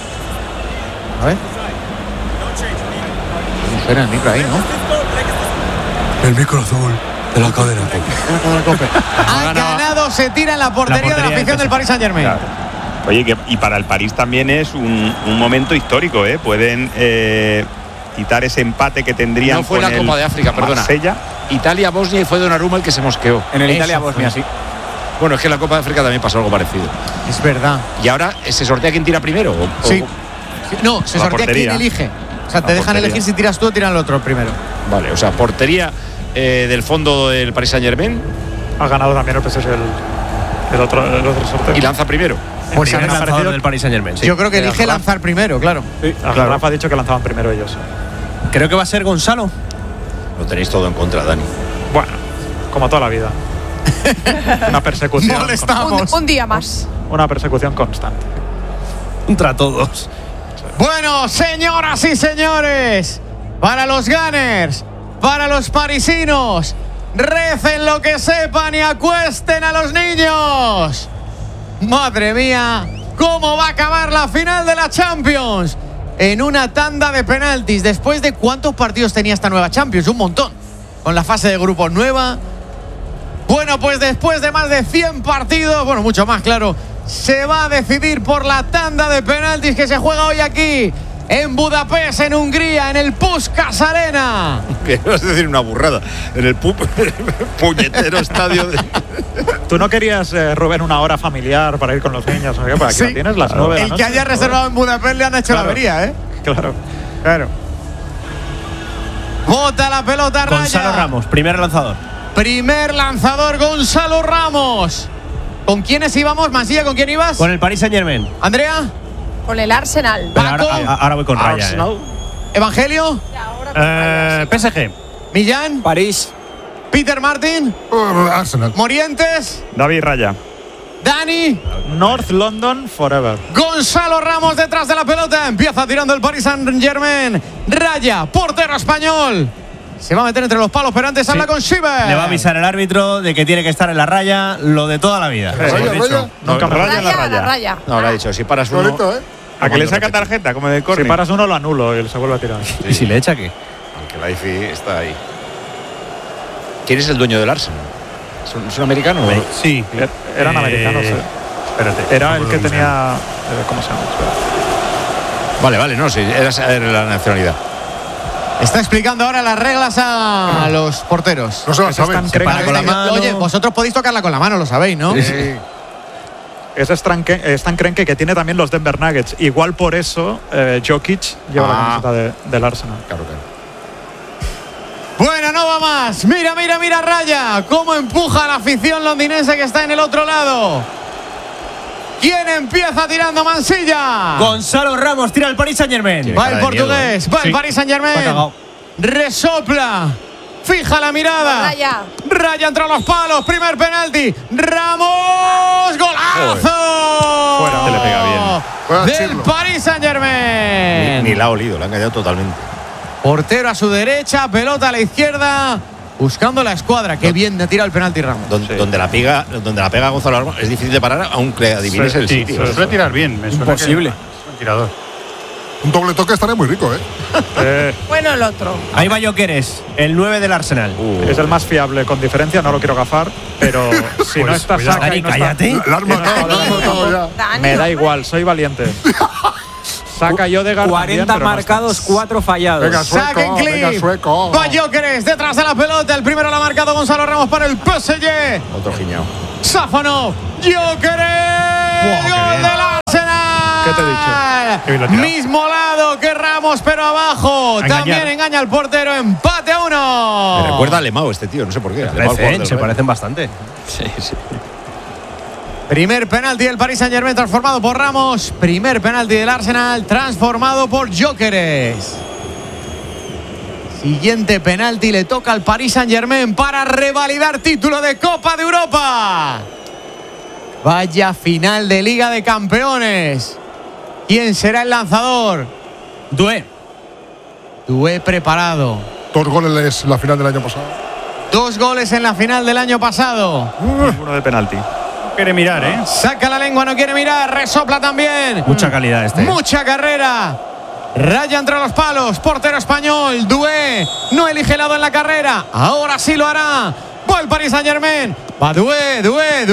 A ver. Suena el micro ahí, ¿no? El micro azul de la cadena Cope. Ha ganado, se tira en la portería de la afición del Paris Saint-Germain. Claro. Oye, y para el París también es un momento histórico, ¿eh? Pueden quitar ese empate que tendrían. No fue con la Copa de África, perdona. Marsella. Italia-Bosnia y fue Donnarumma el que se mosqueó. En el Italia-Bosnia, sí. Bueno, es que en la Copa de África también pasó algo parecido. Es verdad. ¿Y ahora se sortea quién tira primero? Sí. No, se sortea quién elige. O sea, te dejan elegir si tiras tú o tiran el otro primero. Vale, o sea, portería del fondo del Paris Saint-Germain. Ha ganado también el PSG el otro sorteo. ¿Y lanza primero? Pues el lanzador del Paris Saint-Germain. Sí. Yo creo que elige lanzar primero, claro. Sí, Rafa ha dicho que lanzaban primero ellos. Creo que va a ser Gonzalo. Lo tenéis todo en contra, Dani. Bueno, como toda la vida. Una persecución. Un día más. Una persecución constante. Contra todos. Bueno, señoras y señores, para los Gunners, para los parisinos, recen lo que sepan y acuesten a los niños. Madre mía, ¿cómo va a acabar la final de la Champions? En una tanda de penaltis. ¿Después de cuántos partidos tenía esta nueva Champions? Un montón. Con la fase de grupos nueva. Bueno, pues después de más de 100 partidos, bueno, mucho más, claro, se va a decidir por la tanda de penaltis que se juega hoy aquí en Budapest, en Hungría, en el Puskás Arena. Que vas a decir una burrada. En el puñetero estadio de... ¿Tú no querías, Rubén, una hora familiar para ir con los niños? ¿O qué? Para que la tienes las 9 de la El noche. que haya reservado en Budapest le han hecho la avería, ¿eh? Claro. Bota la pelota Raya. Gonzalo Ramos, primer lanzador. Primer lanzador Gonzalo Ramos. ¿Con quiénes íbamos? Mansilla, ¿con quién ibas? Con el Paris Saint-Germain. ¿Andrea? Con el Arsenal. Paco. Ahora voy con Raya. ¿Evangelio? PSG. ¿Millán? París. ¿Peter Martin? Arsenal. ¿Morientes? David Raya. ¿Dani? North London forever. Gonzalo Ramos detrás de la pelota. Empieza tirando el Paris Saint-Germain. Raya, portero español. Se va a meter entre los palos, pero antes habla con Schieber. Le va a avisar el árbitro de que tiene que estar en la raya, lo de toda la vida. Nunca Raya en la Raya. No, lo ha dicho. Si paras uno. A que le saca tarjeta, como de córner. Si paras uno, lo anulo y se vuelve a tirar. ¿Y si le echa qué? Aunque la IFI está ahí. ¿Quién es el dueño del Arsenal? ¿Es un americano? Sí. Eran americanos. Espérate. Era el que tenía. ¿Cómo se llama? Vale, no, sí, era la nacionalidad. Está explicando ahora las reglas a los porteros. No se va a saber. Oye, vosotros podéis tocarla con la mano, lo sabéis, ¿no? Sí. Es Stan Kroenke, que tiene también los Denver Nuggets. Igual por eso Jokic lleva la camiseta del Arsenal. Claro. Bueno, no va más. Mira, Raya. Cómo empuja a la afición londinense que está en el otro lado. ¿Quién empieza tirando? Mansilla. Gonzalo Ramos tira el Paris Saint-Germain. Va el portugués, va el Paris Saint-Germain. Resopla. Fija la mirada. Raya entre los palos. Primer penalti. Ramos. ¡Golazo! Fuera, se le pega bien. Del Paris Saint-Germain. Ni la ha olido, la ha engañado totalmente. Portero a su derecha, pelota a la izquierda. Buscando la escuadra. Qué bien de tira el penalti Ramos. Donde la pega Gonzalo Ramos es difícil de parar, aunque adivines el sitio. Suele tirar bien. Me suena imposible. Es un tirador. Un doble toque estaría muy rico, ¿eh? Bueno, el otro. Ahí va Gyökeres, el 9 del Arsenal. Es el más fiable con diferencia, no lo quiero gafar, pero si Pues, no está cuidado, Saka Dani, y no cállate. está, La has matado, la has matado ya. Dani. me da igual, soy valiente. Saka y Odegaard 40 también, pero no marcados, están. 4 fallados. Venga, Saquen sueco, clip. venga, sueco. Va Gyökeres detrás de la pelota. El primero lo ha marcado Gonzalo Ramos para el PSG. Otro giñao. Sáfano. Gyökeres. Gol del Arsenal. ¿Qué te he dicho? Qué bien lo ha tirado. Mismo lado que Ramos, pero abajo. A engañar. También engaña al portero. Empate a 1. Me recuerda a Lemao este tío, no sé por qué. Lemao, el jugador del Se Bayern. parecen bastante. Sí, sí. Primer penalti del Paris Saint-Germain transformado por Ramos. Primer penalti del Arsenal transformado por Gyökeres. Siguiente penalti le toca al Paris Saint-Germain para revalidar título de Copa de Europa. Vaya final de Liga de Campeones. ¿Quién será el lanzador? Doué. Doué preparado. 2 goles en la final del año pasado. 2 goles en la final del año pasado. Ninguno de penalti. Quiere mirar, ¿eh? Saca la lengua, no quiere mirar. Resopla también. Mucha calidad este. Mucha carrera. Raya entre los palos. Portero español. Doué no elige lado en la carrera. Ahora sí lo hará. Va el Paris Saint-Germain. Va Doué.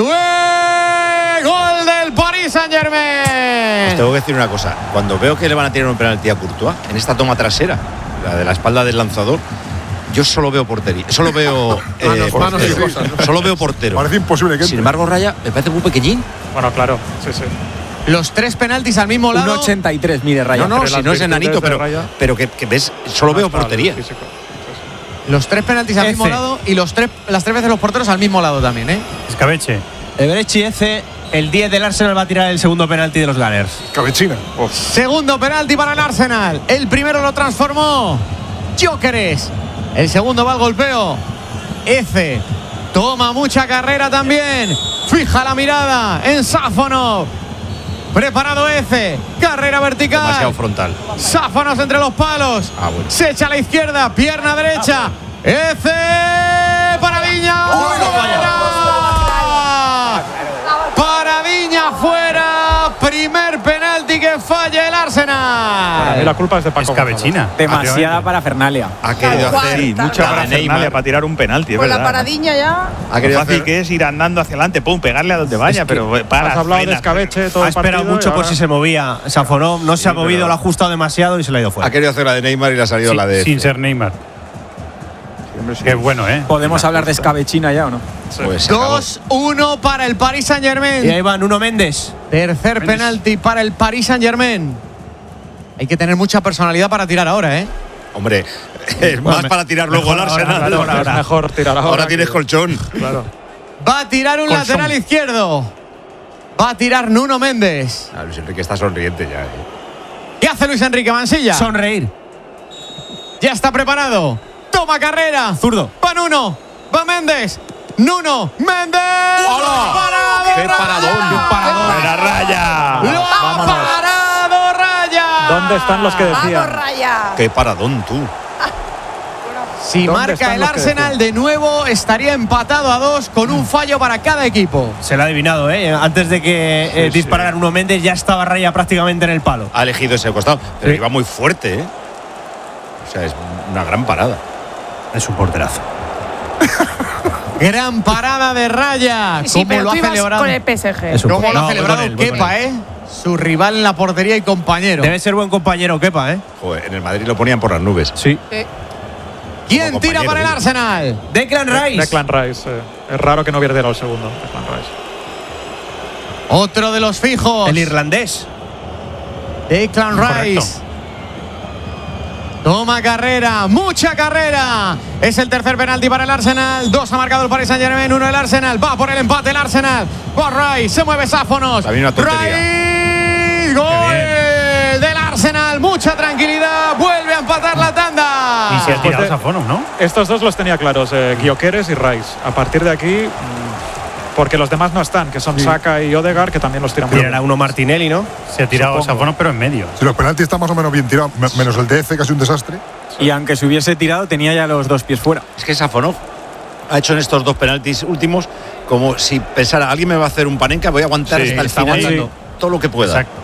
Gol del Paris Saint-Germain. Os tengo que decir una cosa. Cuando veo que le van a tirar un penalti a Courtois, en esta toma trasera, la de la espalda del lanzador, yo solo veo portería. Solo veo. Manos y cosas, ¿no? Solo veo portero. Parece imposible que Sin embargo, Raya me parece muy pequeñín. Bueno, claro, sí, sí. Los 3 penaltis al mismo lado. 1,83 mide Raya. No, Entre si las no es virtudes enanito, de Raya. pero que ves, solo veo portería. Físico. Los 3 penaltis al mismo lado y las 3 veces los porteros al mismo lado también, ¿eh? Escabeche. Ebrechi Eze, el 10 del Arsenal, va a tirar el segundo penalti de los Gunners. Cabechina. Segundo penalti para el Arsenal. El primero lo transformó Gyökeres. El segundo va al golpeo. Eze toma mucha carrera también. Fija la mirada en Sáfonov. Preparado Eze. Carrera vertical. Demasiado frontal. Sáfonos entre los palos. Bueno. Se echa a la izquierda. Pierna derecha. Eze. Para Viña. Para Viña fuera. Primer penalti que falla el Arsenal. Para mí la culpa es de Paco Escabechina. Demasiada parafernalia. Ha querido hacer Sí, mucha la de parafernalia Neymar. para tirar un penalti, es Con la verdad. paradiña ya. Ha Lo querido fácil hacer. que es ir andando hacia adelante, pum, pegarle a donde vaya, pero para. Has hablado de frena. escabeche todo Ha el esperado partido mucho y por ahora- si se movía. Safonov no se ha movido, pero- lo ha ajustado demasiado y se le ha ido fuera. Ha querido hacer la de Neymar y le ha salido la de. Sin ser Neymar. Qué bueno, ¿eh? ¿Podemos hablar de escabechina ya o no? Pues se acabó. 2-1 para el Paris Saint-Germain. Y ahí va Nuno Méndez. Tercer penalti para el Paris Saint-Germain. Hay que tener mucha personalidad para tirar ahora, ¿eh? Hombre, es más para tirar luego al Arsenal. Claro, es mejor tirar ahora. Ahora tienes colchón. Claro. Va a tirar un Colson. lateral izquierdo. Va a tirar Nuno Méndez. Luis Enrique está sonriente ya. ¿Qué hace Luis Enrique Mansilla? Sonreír. Ya está preparado. Toma carrera. Zurdo. Va Nuno. Va Méndez. Nuno Méndez. ¡Parado, ¡Qué Raya! paradón! ¡Buena Raya! ¡Lo ha parado Raya! ¿Dónde están los que Vamos, decían? Raya. ¡Qué paradón tú! Si ¿Dónde marca están el los que Arsenal de nuevo, estaría empatado a 2 con un fallo para cada equipo. Se lo ha adivinado, ¿eh? Antes de que disparara Nuno Méndez, ya estaba Raya prácticamente en el palo. Ha elegido ese costado, pero Sí. iba muy fuerte, ¿eh? O sea, es una gran parada. Es un porterazo. Gran parada de Raya. Sí, ¿Cómo pero lo tú ha ibas celebrado? con el PSG. Es un- ¿Cómo lo No, ha voy celebrado con él, voy con Kepa, él. Su rival en la portería y compañero. Debe ser buen compañero, Kepa, ¿eh? Joder, en el Madrid lo ponían por las nubes. Sí. ¿Quién como tira compañero, para el digo. Arsenal? Declan Rice. Declan Rice. Es raro que no hubiera tirado el segundo. Declan Rice. Otro de los fijos. El irlandés. Declan Rice. Toma carrera, mucha carrera. Es el tercer penalti para el Arsenal. 2 ha marcado el Paris Saint-Germain, 1 el Arsenal. Va por el empate el Arsenal. Va Rice, se mueve Sáfonos. También una tontería. Rice, gol del Arsenal. Mucha tranquilidad. Vuelve a empatar la tanda. Y se ha tirado de- Safonov, ¿no? Estos dos los tenía claros, Gyökeres y Rice. A partir de aquí, porque los demás no están, que son Saka y Odegaard, que también los tiran muy Tirará bien. uno Martinelli, ¿no? Se ha tirado Supongo. Safonov, pero en medio. Si los penaltis están más o menos bien tirados, menos el TF, casi un desastre. Y aunque se hubiese tirado, tenía ya los 2 pies fuera. Es que Safonov ha hecho en estos 2 penaltis últimos como si pensara, alguien me va a hacer un panenca, voy a aguantar Sí, hasta el está final aguantando. todo lo que pueda. Exacto.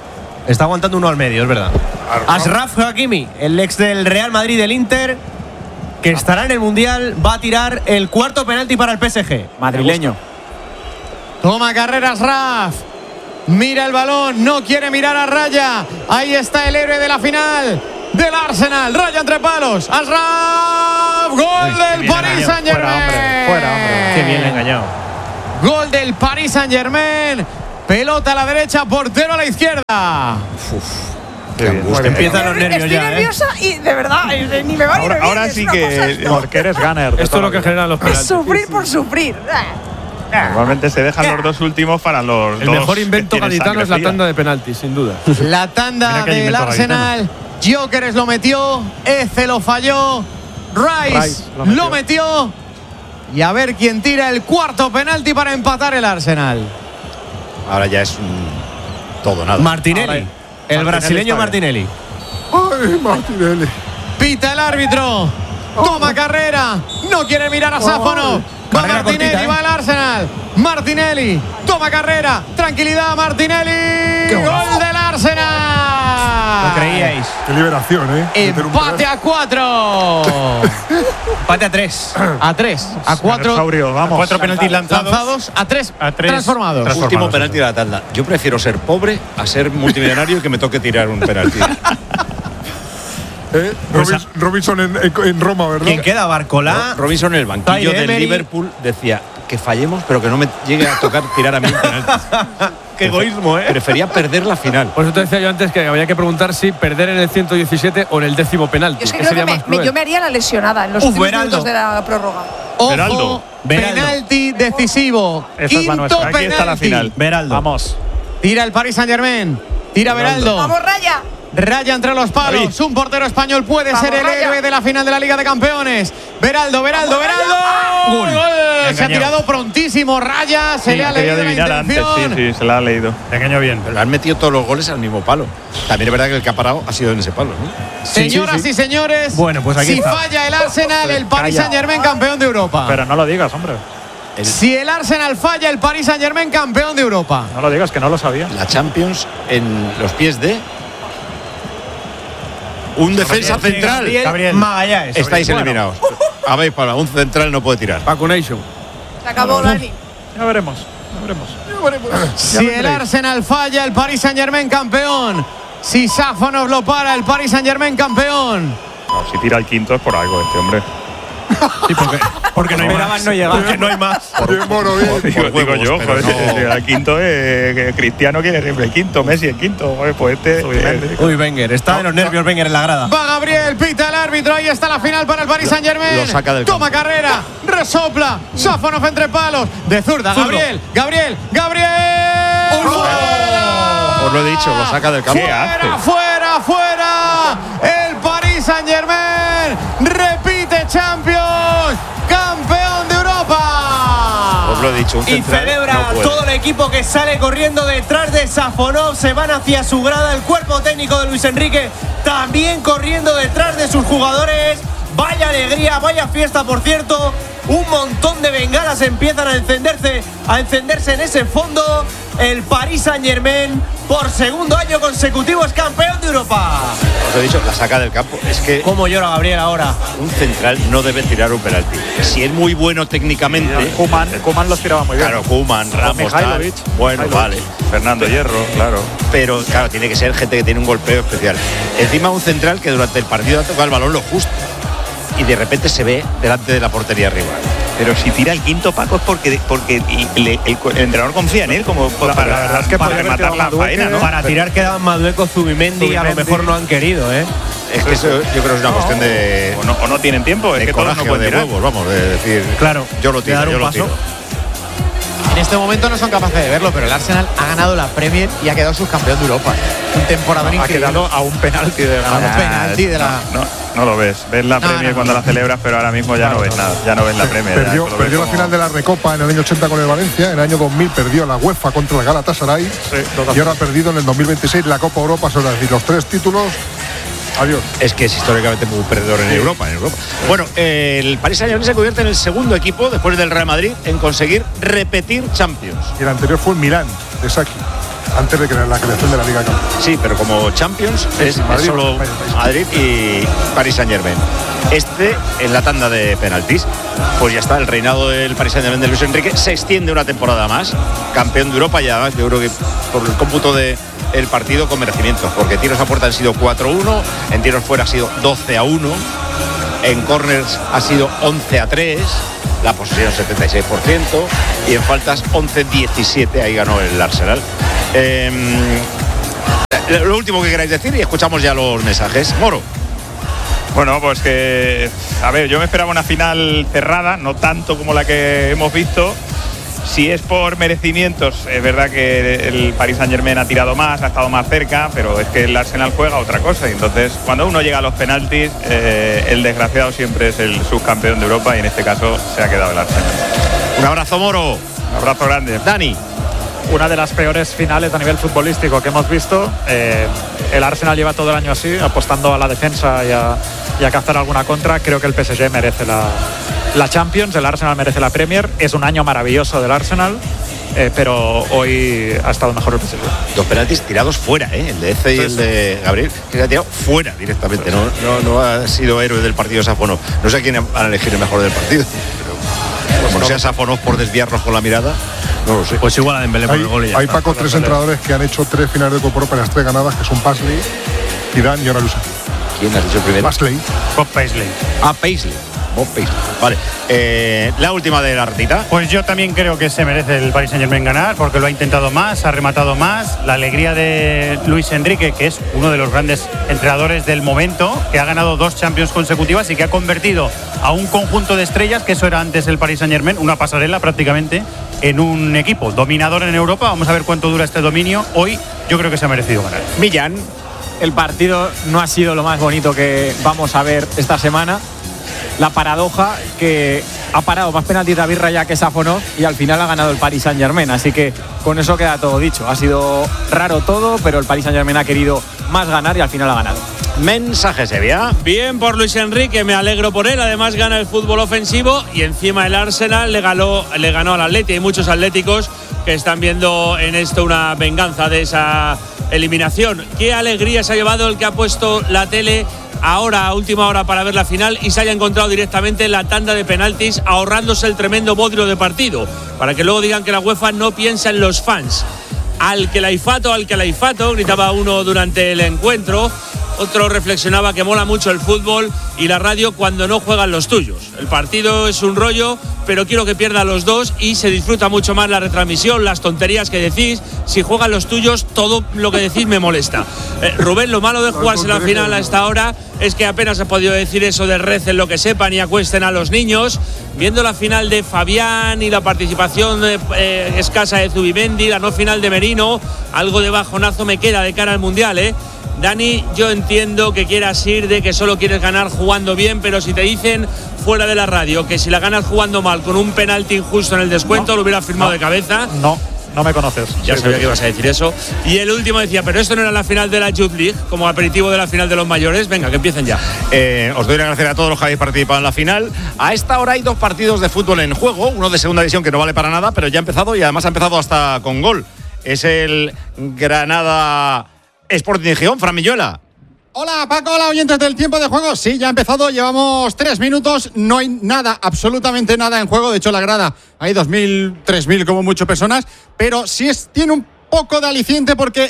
Está aguantando uno al medio, es verdad. Achraf Hakimi, el ex del Real Madrid del Inter, que estará en el Mundial, va a tirar el cuarto penalti para el PSG. Madrileño. Toma carrera Achraf. Mira el balón, no quiere mirar a raya. Ahí está el héroe de la final del Arsenal. Raya entre palos. Achraf. Gol del Paris Saint-Germain. Fuera, hombre. Qué bien engañado. Gol del Paris Saint-Germain. Pelota a la derecha, portero a la izquierda. Empiezan los nervios Estoy ya, nerviosa y de verdad, ni me va ni me viene. Ahora sí que. Porque eres gunner. Esto es lo que generan los penaltis. Sufrir por sufrir. Normalmente se dejan los dos últimos para los El dos. mejor invento que tienen gaditano es la sangre fría. tanda de penaltis, sin duda. La tanda Mira que hay del invento Arsenal. Gyökeres lo metió. Eze lo falló. Rice lo metió. Y a ver quién tira el cuarto penalti para empatar el Arsenal. Ahora ya es todo nada. Martinelli. El brasileño Martinelli. ¡Ay, Martinelli! Pita el árbitro. Toma carrera. No quiere mirar a Sáfano. Va Carrera Martinelli, cortita, va el Arsenal. Martinelli. Toma carrera. Tranquilidad, Martinelli. Gol del Arsenal. ¿Lo creíais? ¡Qué liberación, Empate a 4. Empate a 3. A 3. A 4. Vamos. 4 penaltis Lanzados. A 3. Transformados. Último penalti de la tanda. Yo prefiero ser pobre a ser multimillonario y que me toque tirar un penalti. Robinson en Roma, ¿verdad? ¿Quién queda? Barcolá. Robinson en el banquillo Zaire del Emery. Liverpool decía que fallemos, pero que no me llegue a tocar tirar a mí un penalti. Qué egoísmo, Prefería perder la final. Por eso te decía yo antes que habría que preguntar si perder en el 117 o en el 10º penalti. Yo es que ¿Qué creo sería que más cruel? yo me haría la lesionada en los últimos Beraldo. minutos de la prórroga. Ojo, penalti decisivo. Esa es la Quinto nuestra. penalti. Aquí está la final. Beraldo. Vamos. Tira el Paris Saint-Germain. Tira Beraldo. ¡Vamos, Raya! Raya entre los palos. David. Un portero español puede Vamos, ser el Raya. héroe de la final de la Liga de Campeones. Beraldo. Vamos, Gol. Se ha tirado prontísimo Raya. Se le ha Quería leído la adivinar antes, intención. sí, se la ha leído. Pequeño bien. Pero han metido todos los goles al mismo palo. También es verdad que el que ha parado ha sido en ese palo, ¿no? Señoras y señores, Bueno, pues aquí si está. falla el Arsenal, el Paris Calla. Saint-Germain campeón de Europa. Pero no lo digas, hombre. Si el Arsenal falla, el Paris Saint-Germain campeón de Europa. No lo digas, que no lo sabía. La Champions en los pies de un defensa central. Gabriel Magallanes. Estáis eliminados. Habéis para un central no puede tirar. Vacunation. Se acabó, Dani. Ya veremos. Si el Arsenal falla, el Paris Saint-Germain campeón. Si Sáfonov lo para, el Paris Saint-Germain campeón. No, si tira el quinto es por algo este hombre. Sí, porque no hay más. no llegar. Porque no hay más. Bien, mono, bien. Digo yo, pero joder, no. el quinto es que Cristiano quiere siempre el quinto, Messi el quinto, joder, pues este. Uy, Wenger. Está de los nervios Wenger en la grada. Va Gabriel, pita el árbitro. Ahí está la final para el Paris Saint-Germain. Lo saca del Toma campo. carrera, resopla. Sáfonov entre palos. De zurda, Gabriel. Os lo he dicho, lo saca del campo. ¿Qué hace? Fuera. El Paris Saint-Germain repite Champions, campeón de Europa. Os lo he dicho, un Y central celebra no puede. todo el equipo que sale corriendo detrás de Sáfonov. Se van hacia su grada. El cuerpo técnico de Luis Enrique también corriendo detrás de sus jugadores. Vaya alegría, vaya fiesta, por cierto. Un montón de bengalas empiezan a encenderse en ese fondo. El Paris Saint-Germain, por segundo año consecutivo, es campeón de Europa. Os he dicho, la saca del campo. Es que ¿Cómo llora Gabriel ahora? un central no debe tirar un penalti. Si es muy bueno técnicamente. Koeman los tiraba muy bien. Claro, Koeman, Ramos, tal. Mihailovic. Bueno, vale. Fernando Hierro, claro. Pero claro, tiene que ser gente que tiene un golpeo especial. Encima un central que durante el partido ha tocado el balón lo justo y de repente se ve delante de la portería rival. Pero si tira el quinto, Paco, es porque el entrenador confía en él como la verdad es que para podría haber rematar tirado la Madueque, faena, ¿no? Para tirar quedaban Madueco, Zubimendi, a lo mejor no han querido, ¿eh? Es que eso yo creo que es una cuestión de, O no tienen tiempo, es de que todos coraje no o pueden de tirar. huevos, vamos, de decir. Claro, yo lo de tiro, dar un yo lo paso. tiro. En este momento no son capaces de verlo, pero el Arsenal ha ganado la Premier y ha quedado subcampeón de Europa. Un temporadón Ha increíble. quedado a un penalti de A un penalti de la. No lo ves. Ves la Premier cuando la celebras, pero ahora mismo ya no ves nada. Ya no ves la Premier. ya solo ves Perdió la como- final de la Recopa en el año 80 con el Valencia, en el año 2000 perdió la UEFA contra el Galatasaray y ahora ha perdido en el 2026 la Copa Europa, son decir, los 3 títulos. Adiós. Es que es históricamente muy perdedor en Europa. Bueno, el Paris Saint-Germain se convierte en el segundo equipo después del Real Madrid en conseguir repetir Champions. Y el anterior fue el Milán de Saki. antes de crear la creación de la Liga de Campeones. Sí, pero como Champions es solo Madrid y Paris Saint-Germain. En la tanda de penaltis, pues ya está, el reinado del Paris Saint-Germain de Luis Enrique se extiende una temporada más, campeón de Europa, y además yo creo que por el cómputo del partido con merecimiento, porque tiros a puerta han sido 4-1, en tiros fuera ha sido 12-1, en corners ha sido 11-3, la posesión 76% y en faltas 11-17, ahí ganó el Arsenal. Lo último que queráis decir y escuchamos ya los mensajes. Moro. Bueno, pues que, a ver, yo me esperaba una final cerrada, no tanto como la que hemos visto. Si es por merecimientos, es verdad que el Paris Saint-Germain ha tirado más, ha estado más cerca, pero es que el Arsenal juega otra cosa. Y entonces, cuando uno llega a los penaltis, el desgraciado siempre es el subcampeón de Europa y en este caso se ha quedado el Arsenal. Un abrazo, Moro. Un abrazo grande. Dani. Una de las peores finales a nivel futbolístico que hemos visto. El Arsenal lleva todo el año así, apostando a la defensa y a cazar alguna contra. Creo que el PSG merece la Champions, el Arsenal merece la Premier. Es un año maravilloso del Arsenal, pero hoy ha estado mejor el PSG. Dos penaltis tirados fuera, el de Eze y el de Gabriel, que se ha tirado fuera directamente. No ha sido héroe del partido Safonov. No sé a quién van a elegir el mejor del partido, pero como sea Safonov por desviarnos con la mirada, no lo sé. Pues igual a Dembélé por el gol y ya hay está. Paco, 3 entrenadores que han hecho 3 finales de Copa Europa en las 3 ganadas, que son Paisley, Zidane y ahora Luis. ¿Quién has dicho primero? Bob Paisley. Paisley. Vale, la última de la ratita. Pues yo también creo que se merece el Paris Saint-Germain ganar, porque lo ha intentado más, ha rematado más. La alegría de Luis Enrique, que es uno de los grandes entrenadores del momento, que ha ganado 2 Champions consecutivas y que ha convertido a un conjunto de estrellas, que eso era antes el Paris Saint-Germain, una pasarela prácticamente, en un equipo dominador en Europa. Vamos a ver cuánto dura este dominio. Hoy yo creo que se ha merecido ganar. Millán. El partido no ha sido lo más bonito que vamos a ver esta semana. La paradoja que ha parado más penaltis David Raya que Safonov y al final ha ganado el Paris Saint-Germain, así que con eso queda todo dicho. Ha sido raro todo, pero el Paris Saint-Germain ha querido más ganar y al final ha ganado. Mensaje, Sevilla. Bien por Luis Enrique, me alegro por él. Además gana el fútbol ofensivo y encima el Arsenal le ganó al Atleti. Hay muchos atléticos que están viendo en esto una venganza de esa eliminación. Qué alegría se ha llevado el que ha puesto la tele ahora a última hora para ver la final y se haya encontrado directamente la tanda de penaltis, ahorrándose el tremendo bodrio de partido, para que luego digan que la UEFA no piensa en los fans. Al que laifato, gritaba uno durante el encuentro. Otro reflexionaba que mola mucho el fútbol y la radio cuando no juegan los tuyos. El partido es un rollo, pero quiero que pierdan los dos y se disfruta mucho más la retransmisión, las tonterías que decís. Si juegan los tuyos, todo lo que decís me molesta. Rubén, lo malo de jugarse la final a esta hora es que apenas ha podido decir eso de recen lo que sepan y acuesten a los niños. Viendo la final de Fabián y la participación escasa de Zubimendi, la no final de Merino, algo de bajonazo me queda de cara al Mundial, Dani, yo entiendo que quieras ir de que solo quieres ganar jugando bien, pero si te dicen fuera de la radio que si la ganas jugando mal con un penalti injusto en el descuento, lo hubiera firmado de cabeza. No me conoces. Ya sabía que ibas a decir eso. Y el último decía, pero esto no era la final de la Youth League, como aperitivo de la final de los mayores. Venga, que empiecen ya. Os doy las gracias a todos los que habéis participado en la final. A esta hora hay 2 partidos de fútbol en juego, uno de segunda división que no vale para nada, pero ya ha empezado y además ha empezado hasta con gol. Es el Granada Sporting de Gijón, Fran Milluela. Hola Paco, hola oyentes del tiempo de juego. Sí, ya ha empezado, llevamos 3 minutos, no hay nada, absolutamente nada en juego. De hecho, la grada hay 2.000, 3.000 como mucho personas, pero sí tiene un poco de aliciente porque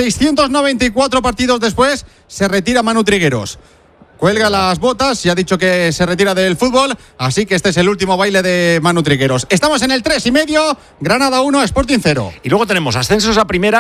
694 partidos después se retira Manu Trigueros. Cuelga las botas y ha dicho que se retira del fútbol, así que este es el último baile de Manu Trigueros. Estamos en el 3,5, Granada 1, Sporting 0. Y luego tenemos ascensos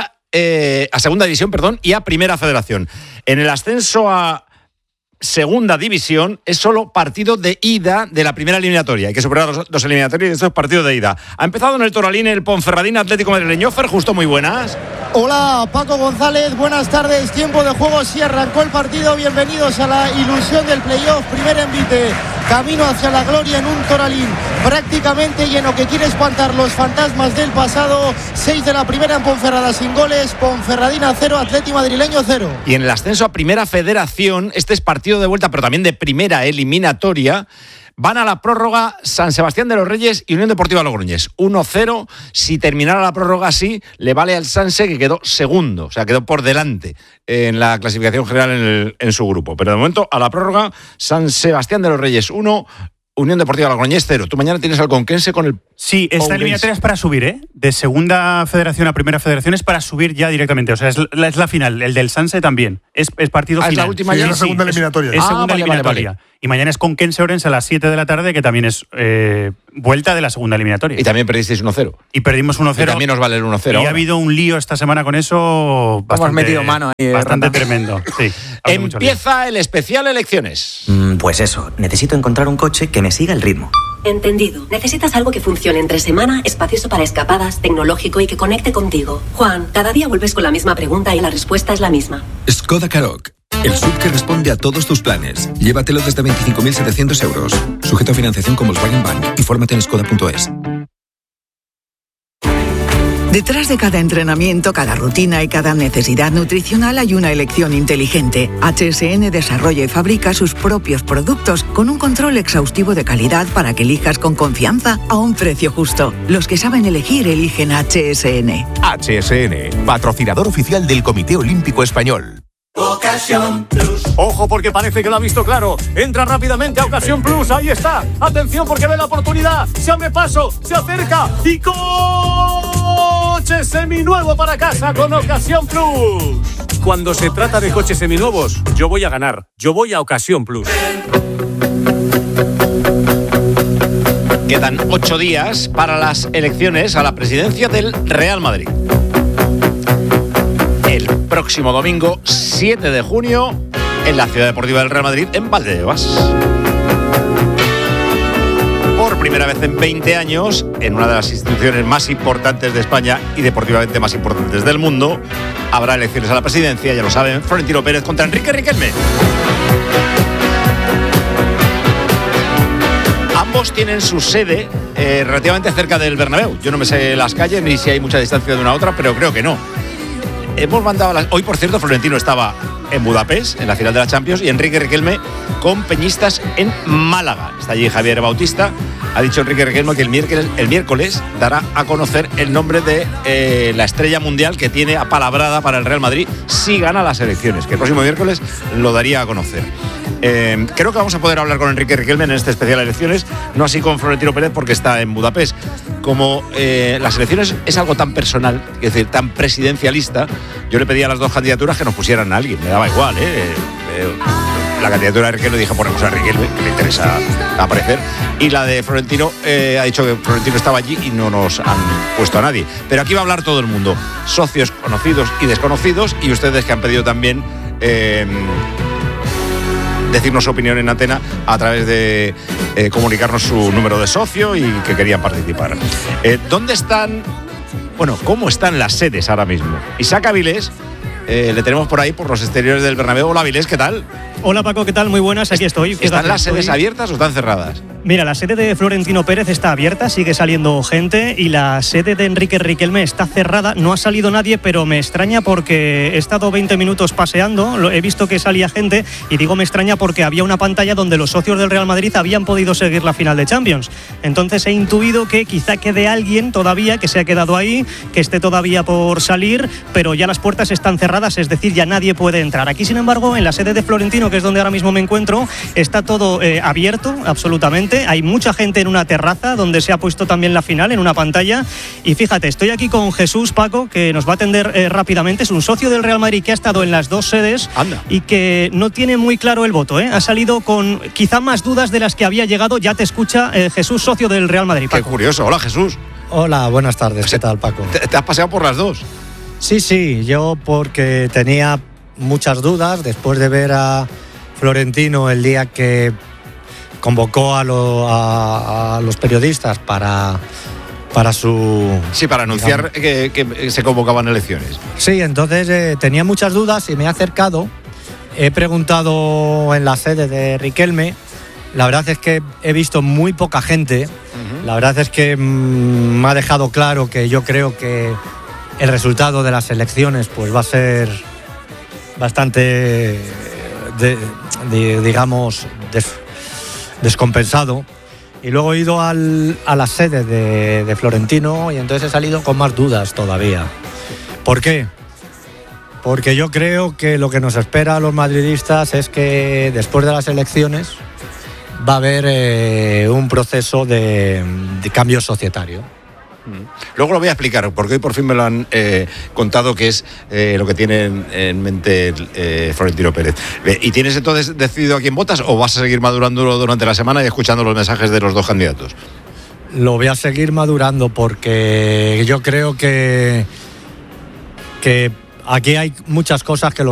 a segunda división, y a primera federación. En el ascenso a segunda división es solo partido de ida de la primera eliminatoria. Hay que superar los eliminatorios y estos partidos de ida. Ha empezado en el Toralín el Ponferradina Atlético Madrileño. Fer Justo, muy buenas. Hola Paco González, buenas tardes. Tiempo de juego, sí arrancó el partido. Bienvenidos a la ilusión del playoff. Primer envite, camino hacia la gloria en un Toralín prácticamente lleno que quiere espantar los fantasmas del pasado. 6 de la primera en Ponferrada sin goles. Ponferradina 0, Atlético Madrileño 0. Y en el ascenso a primera federación, este es partido de vuelta, pero también de primera eliminatoria. Van a la prórroga San Sebastián de los Reyes y Unión Deportiva Logroñés. 1-0. Si terminara la prórroga así, le vale al Sanse, que quedó segundo. O sea, quedó por delante en la clasificación general en su grupo. Pero de momento, a la prórroga, San Sebastián de los Reyes 1, Unión Deportiva Logroñés 0. Tú mañana tienes al Conquense con el... Sí, esta eliminatoria es para subir, ¿eh? De segunda federación a primera federación es para subir ya directamente. O sea, es la final. El del Sanse también. Es partido final. ¿Es la última Sí, ya? es la segunda eliminatoria. Es segunda vale, eliminatoria. vale. Y mañana es Conquense Orense a las 7 de la tarde, que también es vuelta de la segunda eliminatoria. Y también perdisteis 1-0. Y perdimos 1-0. Y también os vale el 1-0. Y ahora ha habido un lío esta semana con eso bastante, hemos metido mano ahí, bastante tremendo. Sí, Empieza el especial elecciones. Pues eso, necesito encontrar un coche que me siga el ritmo. Entendido. Necesitas algo que funcione entre semana, espacioso para escapadas, tecnológico y que conecte contigo. Juan, cada día vuelves con la misma pregunta y la respuesta es la misma. Skoda Karoq, el SUV que responde a todos tus planes. Llévatelo desde 25.700 euros. Sujeto a financiación con Volkswagen Bank. Infórmate en skoda.es. Detrás de cada entrenamiento, cada rutina y cada necesidad nutricional hay una elección inteligente. HSN desarrolla y fabrica sus propios productos con un control exhaustivo de calidad para que elijas con confianza a un precio justo. Los que saben elegir eligen HSN. HSN, patrocinador oficial del Comité Olímpico Español. Ocasión Plus. Ojo, porque parece que lo ha visto claro. Entra rápidamente a Ocasión Plus. Ahí está. Atención, porque ve la oportunidad. Se abre paso, se acerca y coche seminuevo para casa con Ocasión Plus. Cuando se trata de coches seminuevos, yo voy a ganar. Yo voy a Ocasión Plus. Quedan 8 días para las elecciones a la presidencia del Real Madrid. El próximo domingo 7 de junio en la Ciudad Deportiva del Real Madrid, en Valdebebas. Por primera vez en 20 años, en una de las instituciones más importantes de España y deportivamente más importantes del mundo, habrá elecciones a la presidencia, ya lo saben, Florentino Pérez contra Enrique Riquelme. Ambos tienen su sede relativamente cerca del Bernabéu. Yo no me sé las calles ni si hay mucha distancia de una a otra, pero creo que no. Hemos mandado hoy, por cierto, Florentino estaba en Budapest, en la final de la Champions, y Enrique Riquelme con Peñistas en Málaga. Está allí Javier Bautista. Ha dicho Enrique Riquelme que el miércoles dará a conocer el nombre de la estrella mundial que tiene apalabrada para el Real Madrid si gana las elecciones, que el próximo miércoles lo daría a conocer. Creo que vamos a poder hablar con Enrique Riquelme en este especial elecciones, no así con Florentino Pérez porque está en Budapest. Como las elecciones es algo tan personal, es decir, tan presidencialista, yo le pedí a las dos candidaturas que nos pusieran a alguien, me daba igual, la candidatura de Riquelme dije ponemos a Riquelme, que le interesa aparecer, y la de Florentino ha dicho que Florentino estaba allí y no nos han puesto a nadie. Pero aquí va a hablar todo el mundo, socios conocidos y desconocidos, y ustedes que han pedido también decirnos su opinión en antena a través de comunicarnos su número de socio y que querían participar. ¿Dónde están? Bueno, ¿cómo están las sedes ahora mismo? Isaac Avilés, le tenemos por ahí, por los exteriores del Bernabéu. Hola Avilés, ¿qué tal? Hola Paco, ¿qué tal? Muy buenas, aquí estoy. ¿Están las sedes abiertas o están cerradas? Mira, la sede de Florentino Pérez está abierta, sigue saliendo gente, y la sede de Enrique Riquelme está cerrada. No ha salido nadie, pero me extraña porque he estado 20 minutos paseando, he visto que salía gente, y digo me extraña porque había una pantalla donde los socios del Real Madrid habían podido seguir la final de Champions. Entonces he intuido que quizá quede alguien todavía que se ha quedado ahí, que esté todavía por salir, pero ya las puertas están cerradas, es decir, ya nadie puede entrar. Aquí, sin embargo, en la sede de Florentino, que es donde ahora mismo me encuentro, está todo abierto, absolutamente. Hay mucha gente en una terraza donde se ha puesto también la final en una pantalla. Y fíjate, estoy aquí con Jesús, Paco, que nos va a atender rápidamente. Es un socio del Real Madrid que ha estado en las dos sedes. Anda. Y que no tiene muy claro el voto. Ha salido con quizá más dudas de las que había llegado. Ya te escucha Jesús, socio del Real Madrid, Paco. Qué curioso. Hola, Jesús. Hola, buenas tardes. ¿Qué tal, Paco? ¿Te has paseado por las dos? Sí, yo porque tenía muchas dudas después de ver a Florentino el día que convocó a los periodistas para su... Sí, para anunciar que se convocaban elecciones. Sí, entonces tenía muchas dudas y me he acercado. He preguntado en la sede de Riquelme. La verdad es que he visto muy poca gente. La verdad es que me ha dejado claro que yo creo que el resultado de las elecciones pues va a ser bastante, digamos, descompensado. Y luego he ido a la sede de Florentino y entonces he salido con más dudas todavía. ¿Por qué? Porque yo creo que lo que nos espera a los madridistas es que después de las elecciones va a haber un proceso de cambio societario. Luego lo voy a explicar, porque hoy por fin me lo han contado, que es lo que tiene en mente Florentino Pérez. ¿Y tienes entonces decidido a quién votas o vas a seguir madurándolo durante la semana y escuchando los mensajes de los dos candidatos? Lo voy a seguir madurando porque yo creo que aquí hay muchas cosas que